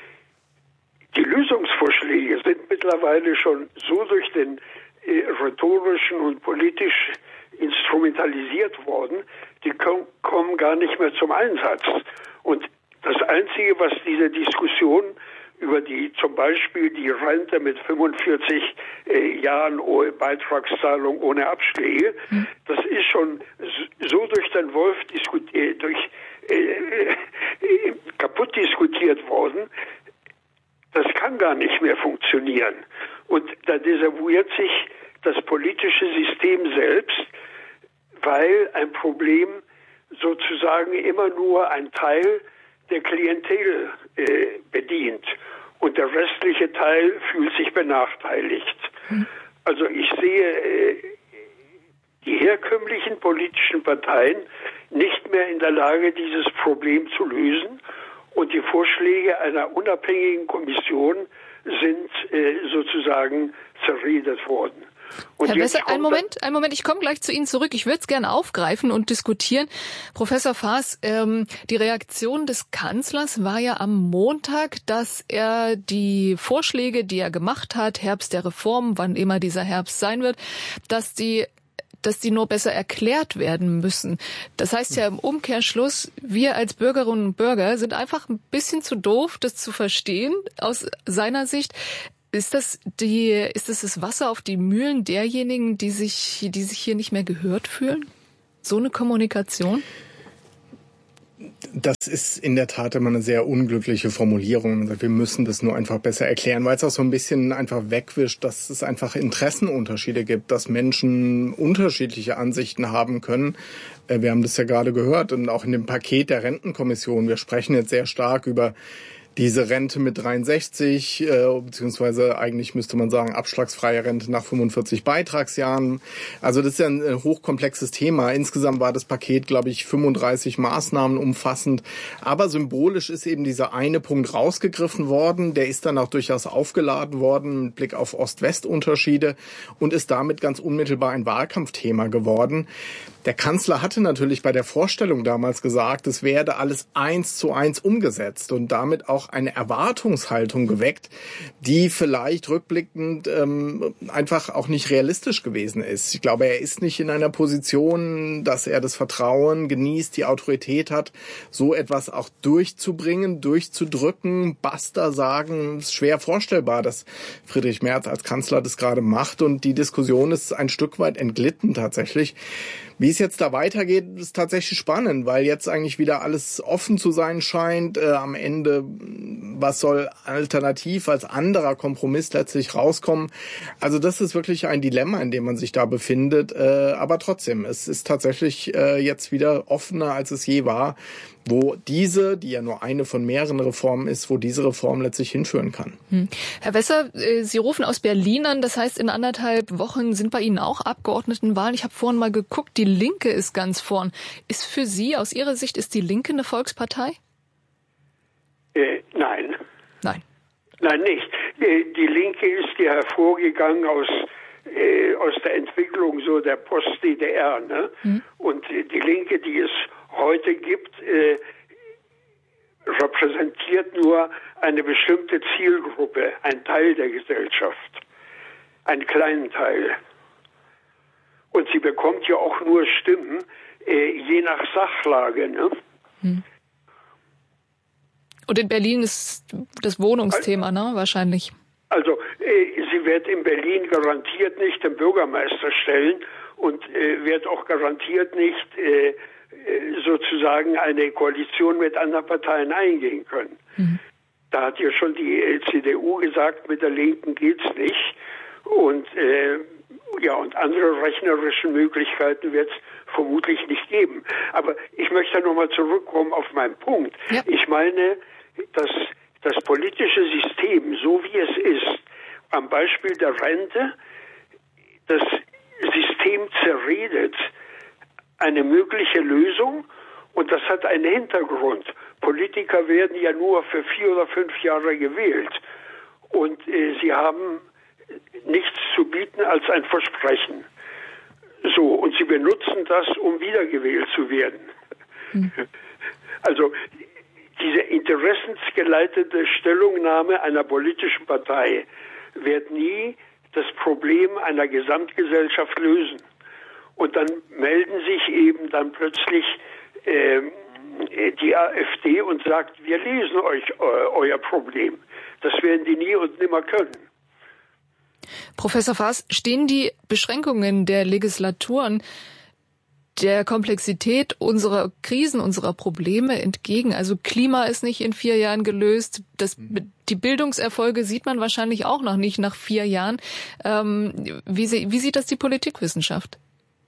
Die Lösungsvorschläge sind mittlerweile schon so durch den äh, rhetorischen und politisch instrumentalisiert worden, die kom- kommen gar nicht mehr zum Einsatz. Und das Einzige, was diese Diskussion über die zum Beispiel die Rente mit fünfundvierzig äh, Jahren ohne Beitragszahlung, ohne Abschläge, mhm. das ist schon so durch den Wolf diskutiert, durch äh, äh, kaputt diskutiert worden. Das kann gar gar nicht mehr funktionieren. Und da desavouiert sich das politische System selbst, weil ein Problem sozusagen immer nur ein Teil der Klientel äh, bedient und der restliche Teil fühlt sich benachteiligt. Hm. Also ich sehe äh, die herkömmlichen politischen Parteien nicht mehr in der Lage, dieses Problem zu lösen, und die Vorschläge einer unabhängigen Kommission sind äh, sozusagen zerredet worden. Und Herr Wesser, einen Moment, einen Moment, ich komme gleich zu Ihnen zurück. Ich würde es gerne aufgreifen und diskutieren. Professor Faas, ähm, die Reaktion des Kanzlers war ja am Montag, dass er die Vorschläge, die er gemacht hat, Herbst der Reform, wann immer dieser Herbst sein wird, dass die dass die nur besser erklärt werden müssen. Das heißt ja im Umkehrschluss, wir als Bürgerinnen und Bürger sind einfach ein bisschen zu doof, das zu verstehen aus seiner Sicht. Ist das die, ist das das Wasser auf die Mühlen derjenigen, die sich, die sich hier nicht mehr gehört fühlen? So eine Kommunikation? Das ist in der Tat immer eine sehr unglückliche Formulierung. Wir müssen das nur einfach besser erklären, weil es auch so ein bisschen einfach wegwischt, dass es einfach Interessenunterschiede gibt, dass Menschen unterschiedliche Ansichten haben können. Wir haben das ja gerade gehört und auch in dem Paket der Rentenkommission. Wir sprechen jetzt sehr stark über diese Rente mit dreiundsechzig, äh, beziehungsweise eigentlich müsste man sagen abschlagsfreie Rente nach fünfundvierzig Beitragsjahren. Also das ist ja ein äh, hochkomplexes Thema. Insgesamt war das Paket, glaube ich, fünfunddreißig Maßnahmen umfassend. Aber symbolisch ist eben dieser eine Punkt rausgegriffen worden. Der ist dann auch durchaus aufgeladen worden mit Blick auf Ost-West-Unterschiede und ist damit ganz unmittelbar ein Wahlkampfthema geworden. Der Kanzler hatte natürlich bei der Vorstellung damals gesagt, es werde alles eins zu eins umgesetzt und damit auch eine Erwartungshaltung geweckt, die vielleicht rückblickend ähm, einfach auch nicht realistisch gewesen ist. Ich glaube, er ist nicht in einer Position, dass er das Vertrauen genießt, die Autorität hat, so etwas auch durchzubringen, durchzudrücken, basta sagen. Es ist schwer vorstellbar, dass Friedrich Merz als Kanzler das gerade macht und die Diskussion ist ein Stück weit entglitten tatsächlich. Wie es jetzt da weitergeht, ist tatsächlich spannend, weil jetzt eigentlich wieder alles offen zu sein scheint. Äh, am Ende, was soll alternativ als anderer Kompromiss letztlich rauskommen? Also das ist wirklich ein Dilemma, in dem man sich da befindet. Äh, aber trotzdem, es ist tatsächlich äh, jetzt wieder offener, als es je war, wo diese, die ja nur eine von mehreren Reformen ist, wo diese Reform letztlich hinführen kann. Hm. Herr Wesser, Sie rufen aus Berlin an, das heißt, in anderthalb Wochen sind bei Ihnen auch Abgeordnetenwahlen. Ich habe vorhin mal geguckt, die Linke ist ganz vorn. Ist für Sie, aus Ihrer Sicht, ist die Linke eine Volkspartei? Äh, nein. Nein. Nein, nicht. Die Linke ist ja hervorgegangen aus äh, aus der Entwicklung so der Post-D D R, ne? Hm. Und die Linke, die es heute gibt, äh, repräsentiert nur eine bestimmte Zielgruppe, ein Teil der Gesellschaft, einen kleinen Teil. Und sie bekommt ja auch nur Stimmen, äh, je nach Sachlage. Ne? Hm. Und in Berlin ist das Wohnungsthema, ne? Wahrscheinlich. Also äh, sie wird in Berlin garantiert nicht den Bürgermeister stellen und äh, wird auch garantiert nicht äh, sozusagen eine Koalition mit anderen Parteien eingehen können. Mhm. Da hat ja schon die C D U gesagt, mit der Linken geht's nicht. Und äh, ja, und andere rechnerische Möglichkeiten wird es vermutlich nicht geben. Aber ich möchte nochmal zurückkommen auf meinen Punkt. Ja. Ich meine, dass das politische System, so wie es ist, am Beispiel der Rente, das System zerredet eine mögliche Lösung, und das hat einen Hintergrund. Politiker werden ja nur für vier oder fünf Jahre gewählt und äh, sie haben nichts zu bieten als ein Versprechen. So, und sie benutzen das, um wiedergewählt zu werden. Hm. Also diese interessensgeleitete Stellungnahme einer politischen Partei wird nie das Problem einer Gesamtgesellschaft lösen. Und dann melden sich eben dann plötzlich äh, die AfD und sagt, wir lesen euch äh, euer Problem. Das werden die nie und nimmer können. Professor Faas, stehen die Beschränkungen der Legislaturen der Komplexität unserer Krisen, unserer Probleme entgegen. Also Klima ist nicht in vier Jahren gelöst. Das, die Bildungserfolge sieht man wahrscheinlich auch noch nicht nach vier Jahren. Ähm, wie, wie sieht das die Politikwissenschaft?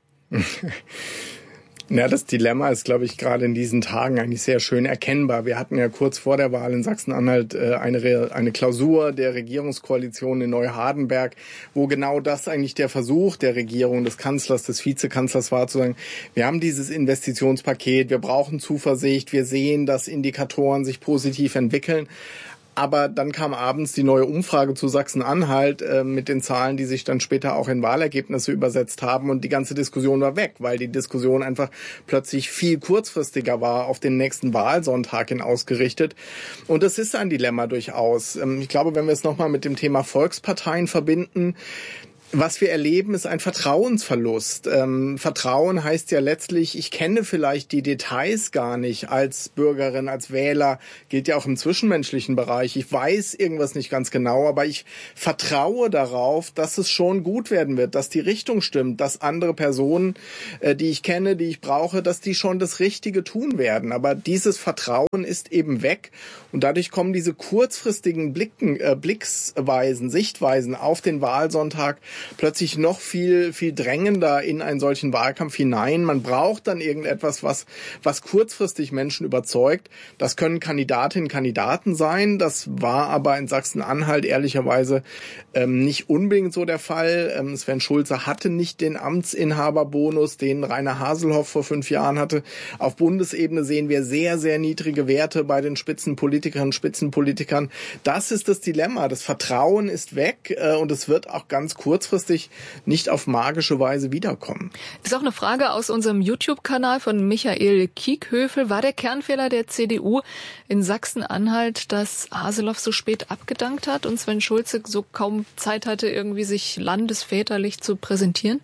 Ja, das Dilemma ist, glaube ich, gerade in diesen Tagen eigentlich sehr schön erkennbar. Wir hatten ja kurz vor der Wahl in Sachsen-Anhalt eine, eine Klausur der Regierungskoalition in Neuhardenberg, wo genau das eigentlich der Versuch der Regierung, des Kanzlers, des Vizekanzlers war, zu sagen, wir haben dieses Investitionspaket, wir brauchen Zuversicht, wir sehen, dass Indikatoren sich positiv entwickeln. Aber dann kam abends die neue Umfrage zu Sachsen-Anhalt äh, mit den Zahlen, die sich dann später auch in Wahlergebnisse übersetzt haben. Und die ganze Diskussion war weg, weil die Diskussion einfach plötzlich viel kurzfristiger war, auf den nächsten Wahlsonntag hin ausgerichtet. Und das ist ein Dilemma durchaus. Ähm, ich glaube, wenn wir es nochmal mit dem Thema Volksparteien verbinden, was wir erleben, ist ein Vertrauensverlust. Ähm, Vertrauen heißt ja letztlich, ich kenne vielleicht die Details gar nicht als Bürgerin, als Wähler, gilt ja auch im zwischenmenschlichen Bereich. Ich weiß irgendwas nicht ganz genau, aber ich vertraue darauf, dass es schon gut werden wird, dass die Richtung stimmt, dass andere Personen, äh, die ich kenne, die ich brauche, dass die schon das Richtige tun werden. Aber dieses Vertrauen ist eben weg und dadurch kommen diese kurzfristigen Blicken, äh, Blicksweisen, Sichtweisen auf den Wahlsonntag plötzlich noch viel, viel drängender in einen solchen Wahlkampf hinein. Man braucht dann irgendetwas, was, was kurzfristig Menschen überzeugt. Das können Kandidatinnen, Kandidaten sein. Das war aber in Sachsen-Anhalt ehrlicherweise ähm, nicht unbedingt so der Fall. Ähm, Sven Schulze hatte nicht den Amtsinhaberbonus, den Rainer Haselhoff vor fünf Jahren hatte. Auf Bundesebene sehen wir sehr, sehr niedrige Werte bei den Spitzenpolitikerinnen, Spitzenpolitikern. Das ist das Dilemma. Das Vertrauen ist weg äh, und es wird auch ganz kurzfristig nicht auf magische Weise wiederkommen. Das ist auch eine Frage aus unserem YouTube-Kanal von Michael Kiekhöfel. War der Kernfehler der C D U in Sachsen-Anhalt, dass Haseloff so spät abgedankt hat und Sven Schulze so kaum Zeit hatte, irgendwie sich landesväterlich zu präsentieren?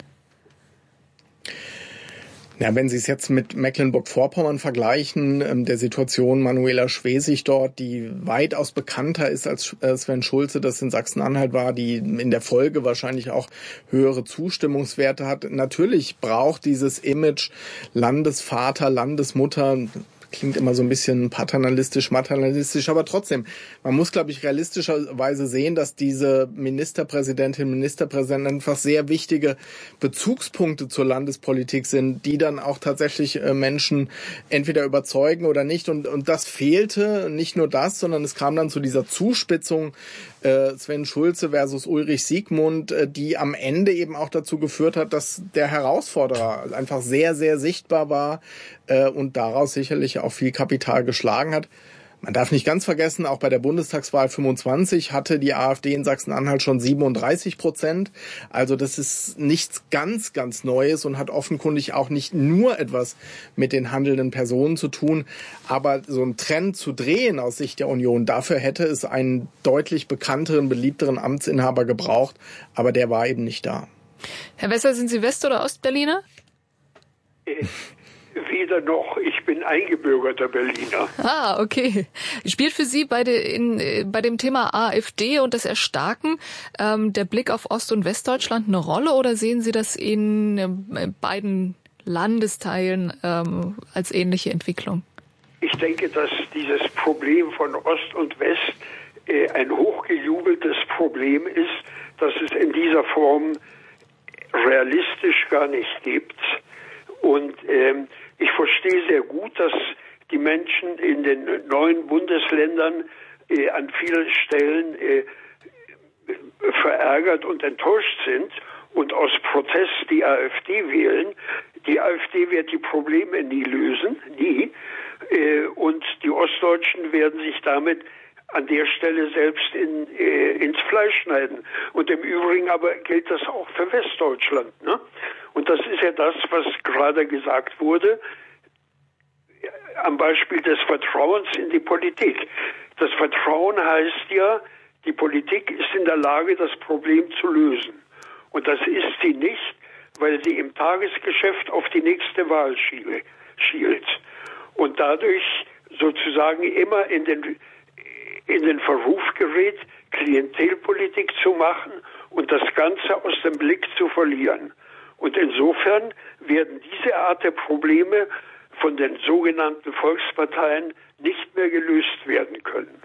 Ja, wenn Sie es jetzt mit Mecklenburg-Vorpommern vergleichen, der Situation Manuela Schwesig dort, die weitaus bekannter ist als Sven Schulze, das in Sachsen-Anhalt war, die in der Folge wahrscheinlich auch höhere Zustimmungswerte hat. Natürlich braucht dieses Image Landesvater, Landesmutter, klingt immer so ein bisschen paternalistisch, maternalistisch, aber trotzdem, man muss, glaube ich, realistischerweise sehen, dass diese Ministerpräsidentin, Ministerpräsidenten einfach sehr wichtige Bezugspunkte zur Landespolitik sind, die dann auch tatsächlich äh, Menschen entweder überzeugen oder nicht. Und, und das fehlte, nicht nur das, sondern es kam dann zu dieser Zuspitzung äh, Sven Schulze versus Ulrich Siegmund, äh, die am Ende eben auch dazu geführt hat, dass der Herausforderer einfach sehr, sehr sichtbar war äh, und daraus sicherlich auch viel Kapital geschlagen hat. Man darf nicht ganz vergessen, auch bei der Bundestagswahl fünfundzwanzig hatte die AfD in Sachsen-Anhalt schon siebenunddreißig Prozent. Also das ist nichts ganz, ganz Neues und hat offenkundig auch nicht nur etwas mit den handelnden Personen zu tun. Aber so einen Trend zu drehen aus Sicht der Union, dafür hätte es einen deutlich bekannteren, beliebteren Amtsinhaber gebraucht. Aber der war eben nicht da. Herr Wessel, sind Sie West- oder Ostberliner? Weder noch, ich bin eingebürgerter Berliner. Ah, okay. Spielt für Sie bei, de, in, bei dem Thema AfD und das Erstarken ähm, der Blick auf Ost- und Westdeutschland eine Rolle oder sehen Sie das in äh, beiden Landesteilen ähm, als ähnliche Entwicklung? Ich denke, dass dieses Problem von Ost und West äh, ein hochgejubeltes Problem ist, das es in dieser Form realistisch gar nicht gibt. Und ähm, ich verstehe sehr gut, dass die Menschen in den neuen Bundesländern äh, an vielen Stellen äh, verärgert und enttäuscht sind und aus Protest die AfD wählen. Die AfD wird die Probleme nie lösen, nie. Äh, und die Ostdeutschen werden sich damit an der Stelle selbst in, äh, ins Fleisch schneiden. Und im Übrigen aber gilt das auch für Westdeutschland, ne? Und das ist ja das, was gerade gesagt wurde, am Beispiel des Vertrauens in die Politik. Das Vertrauen heißt ja, die Politik ist in der Lage, das Problem zu lösen. Und das ist sie nicht, weil sie im Tagesgeschäft auf die nächste Wahl schielt. Und dadurch sozusagen immer in den, in den Verruf gerät, Klientelpolitik zu machen und das Ganze aus dem Blick zu verlieren. Und insofern werden diese Art der Probleme von den sogenannten Volksparteien nicht mehr gelöst werden können.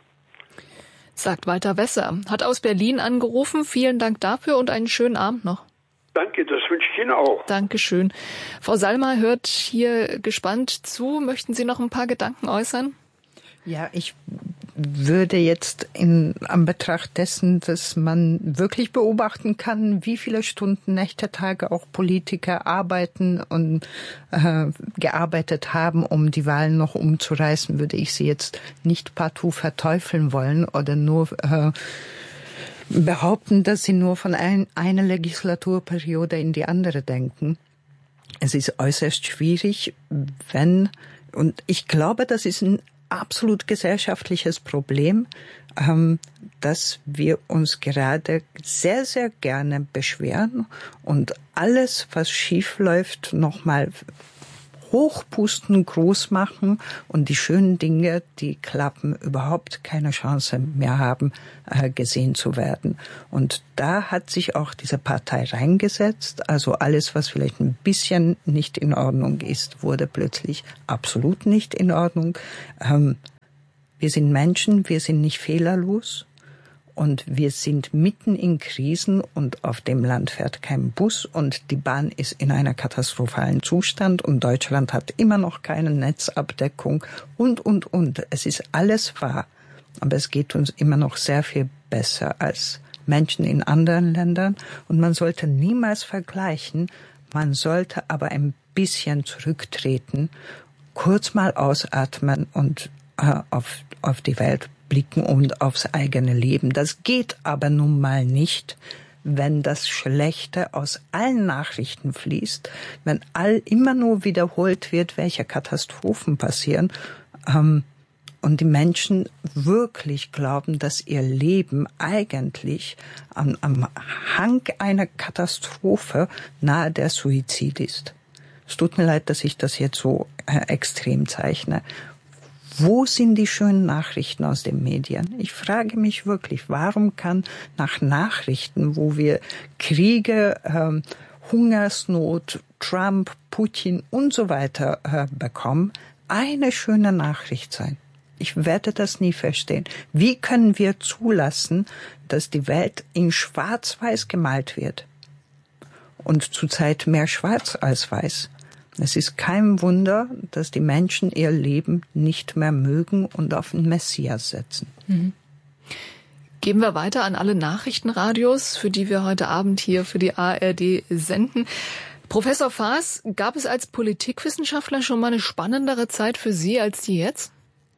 Sagt Walter Wesser, hat aus Berlin angerufen. Vielen Dank dafür und einen schönen Abend noch. Danke, das wünsche ich Ihnen auch. Dankeschön. Frau Salma hört hier gespannt zu. Möchten Sie noch ein paar Gedanken äußern? Ja, ich würde jetzt in Anbetracht dessen, dass man wirklich beobachten kann, wie viele Stunden, Nächte, Tage auch Politiker arbeiten und äh, gearbeitet haben, um die Wahlen noch umzureißen, würde ich sie jetzt nicht partout verteufeln wollen oder nur äh, behaupten, dass sie nur von ein, einer Legislaturperiode in die andere denken. Es ist äußerst schwierig, wenn, und ich glaube, das ist ein absolut gesellschaftliches Problem, ähm, dass wir uns gerade sehr, sehr gerne beschweren und alles, was schief läuft, nochmal hochpusten, groß machen und die schönen Dinge, die klappen, überhaupt keine Chance mehr haben, äh, gesehen zu werden. Und da hat sich auch diese Partei reingesetzt. Also alles, was vielleicht ein bisschen nicht in Ordnung ist, wurde plötzlich absolut nicht in Ordnung. Ähm, wir sind Menschen, wir sind nicht fehlerlos. Und wir sind mitten in Krisen und auf dem Land fährt kein Bus und die Bahn ist in einer katastrophalen Zustand und Deutschland hat immer noch keine Netzabdeckung und, und, und. Es ist alles wahr, aber es geht uns immer noch sehr viel besser als Menschen in anderen Ländern und man sollte niemals vergleichen, man sollte aber ein bisschen zurücktreten, kurz mal ausatmen und äh, auf, auf die Welt blicken und aufs eigene Leben. Das geht aber nun mal nicht, wenn das Schlechte aus allen Nachrichten fließt, wenn all immer nur wiederholt wird, welche Katastrophen passieren, ähm, und die Menschen wirklich glauben, dass ihr Leben eigentlich am, am Hang einer Katastrophe nahe der Suizid ist. Es tut mir leid, dass ich das jetzt so äh, extrem zeichne. Wo sind die schönen Nachrichten aus den Medien? Ich frage mich wirklich, warum kann nach Nachrichten, wo wir Kriege, ähm, Hungersnot, Trump, Putin und so weiter äh, bekommen, eine schöne Nachricht sein? Ich werde das nie verstehen. Wie können wir zulassen, dass die Welt in Schwarz-Weiß gemalt wird? Und zurzeit mehr Schwarz als Weiß. Es ist kein Wunder, dass die Menschen ihr Leben nicht mehr mögen und auf den Messias setzen. Mhm. Geben wir weiter an alle Nachrichtenradios, für die wir heute Abend hier für die A R D senden. Professor Faas, gab es als Politikwissenschaftler schon mal eine spannendere Zeit für Sie als die jetzt?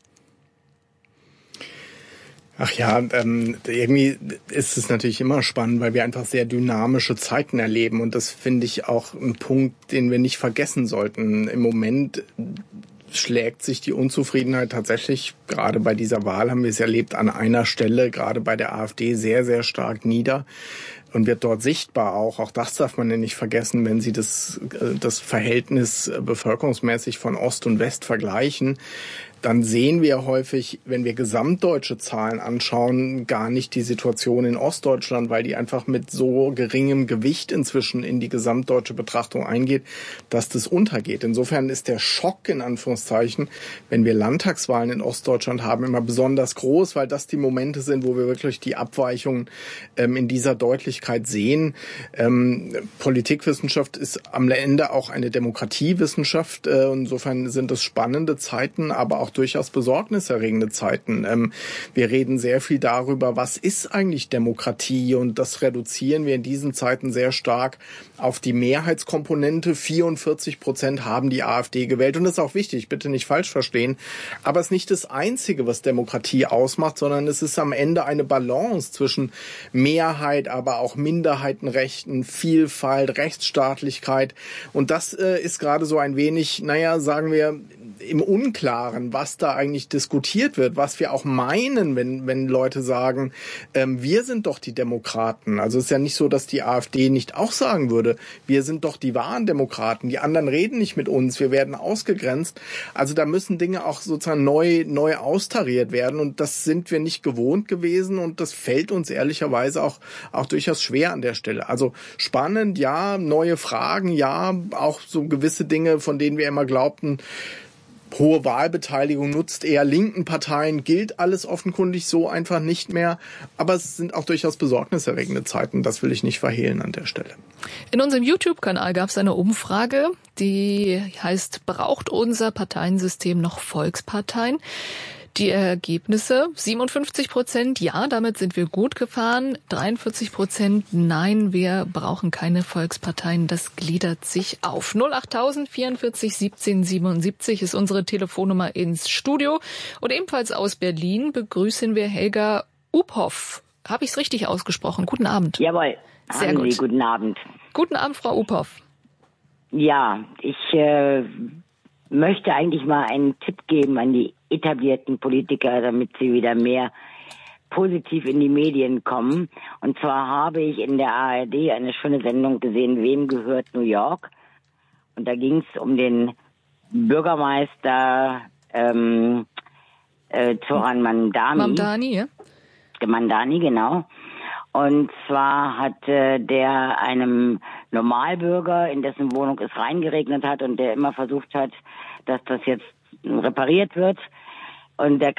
Ach ja, ähm, irgendwie ist es natürlich immer spannend, weil wir einfach sehr dynamische Zeiten erleben. Und das finde ich auch ein Punkt, den wir nicht vergessen sollten. Im Moment schlägt sich die Unzufriedenheit tatsächlich, gerade bei dieser Wahl haben wir es erlebt, an einer Stelle, gerade bei der AfD, sehr, sehr stark nieder. Und wird dort sichtbar auch, auch das darf man ja nicht vergessen, wenn Sie das, das Verhältnis bevölkerungsmäßig von Ost und West vergleichen, dann sehen wir häufig, wenn wir gesamtdeutsche Zahlen anschauen, gar nicht die Situation in Ostdeutschland, weil die einfach mit so geringem Gewicht inzwischen in die gesamtdeutsche Betrachtung eingeht, dass das untergeht. Insofern ist der Schock, in Anführungszeichen, wenn wir Landtagswahlen in Ostdeutschland haben, immer besonders groß, weil das die Momente sind, wo wir wirklich die Abweichungen ähm, in dieser Deutlichkeit sehen. Ähm, Politikwissenschaft ist am Ende auch eine Demokratiewissenschaft. Äh, insofern sind es spannende Zeiten, aber auch durchaus besorgniserregende Zeiten. Ähm, wir reden sehr viel darüber, was ist eigentlich Demokratie, und das reduzieren wir in diesen Zeiten sehr stark auf die Mehrheitskomponente. vierundvierzig Prozent haben die AfD gewählt, und das ist auch wichtig, bitte nicht falsch verstehen, aber es ist nicht das Einzige, was Demokratie ausmacht, sondern es ist am Ende eine Balance zwischen Mehrheit, aber auch Minderheitenrechten, Vielfalt, Rechtsstaatlichkeit, und das äh, ist gerade so ein wenig, naja, sagen wir, im Unklaren, was da eigentlich diskutiert wird, was wir auch meinen, wenn, wenn Leute sagen, ähm, wir sind doch die Demokraten. Also es ist ja nicht so, dass die AfD nicht auch sagen würde, wir sind doch die wahren Demokraten, die anderen reden nicht mit uns, wir werden ausgegrenzt. Also da müssen Dinge auch sozusagen neu, neu austariert werden und das sind wir nicht gewohnt gewesen und das fällt uns ehrlicherweise auch, auch durchaus schwer an der Stelle. Also spannend, ja, neue Fragen, ja, auch so gewisse Dinge, von denen wir immer glaubten, hohe Wahlbeteiligung nutzt eher linken Parteien, gilt alles offenkundig so einfach nicht mehr. Aber es sind auch durchaus besorgniserregende Zeiten, das will ich nicht verhehlen an der Stelle. In unserem YouTube-Kanal gab es eine Umfrage, die heißt, braucht unser Parteiensystem noch Volksparteien? Die Ergebnisse, siebenundfünfzig Prozent ja, damit sind wir gut gefahren, dreiundvierzig Prozent nein, wir brauchen keine Volksparteien, das gliedert sich auf. null achttausend vierundvierzig siebzehn siebenundsiebzig ist unsere Telefonnummer ins Studio und ebenfalls aus Berlin begrüßen wir Helga Uphoff. Habe ich es richtig ausgesprochen? Guten Abend. Jawohl, sehr haben gut. Sie, guten Abend. Guten Abend, Frau Uphoff. Ja, ich äh, möchte eigentlich mal einen Tipp geben an die etablierten Politiker, damit sie wieder mehr positiv in die Medien kommen. Und zwar habe ich in der A R D eine schöne Sendung gesehen, Wem gehört New York? Und da ging es um den Bürgermeister ähm, äh, Zoran Mamdani. Mamdani, ja? Mamdani, genau. Und zwar hat äh, der einem Normalbürger, in dessen Wohnung es reingeregnet hat und der immer versucht hat, dass das jetzt repariert wird. Und der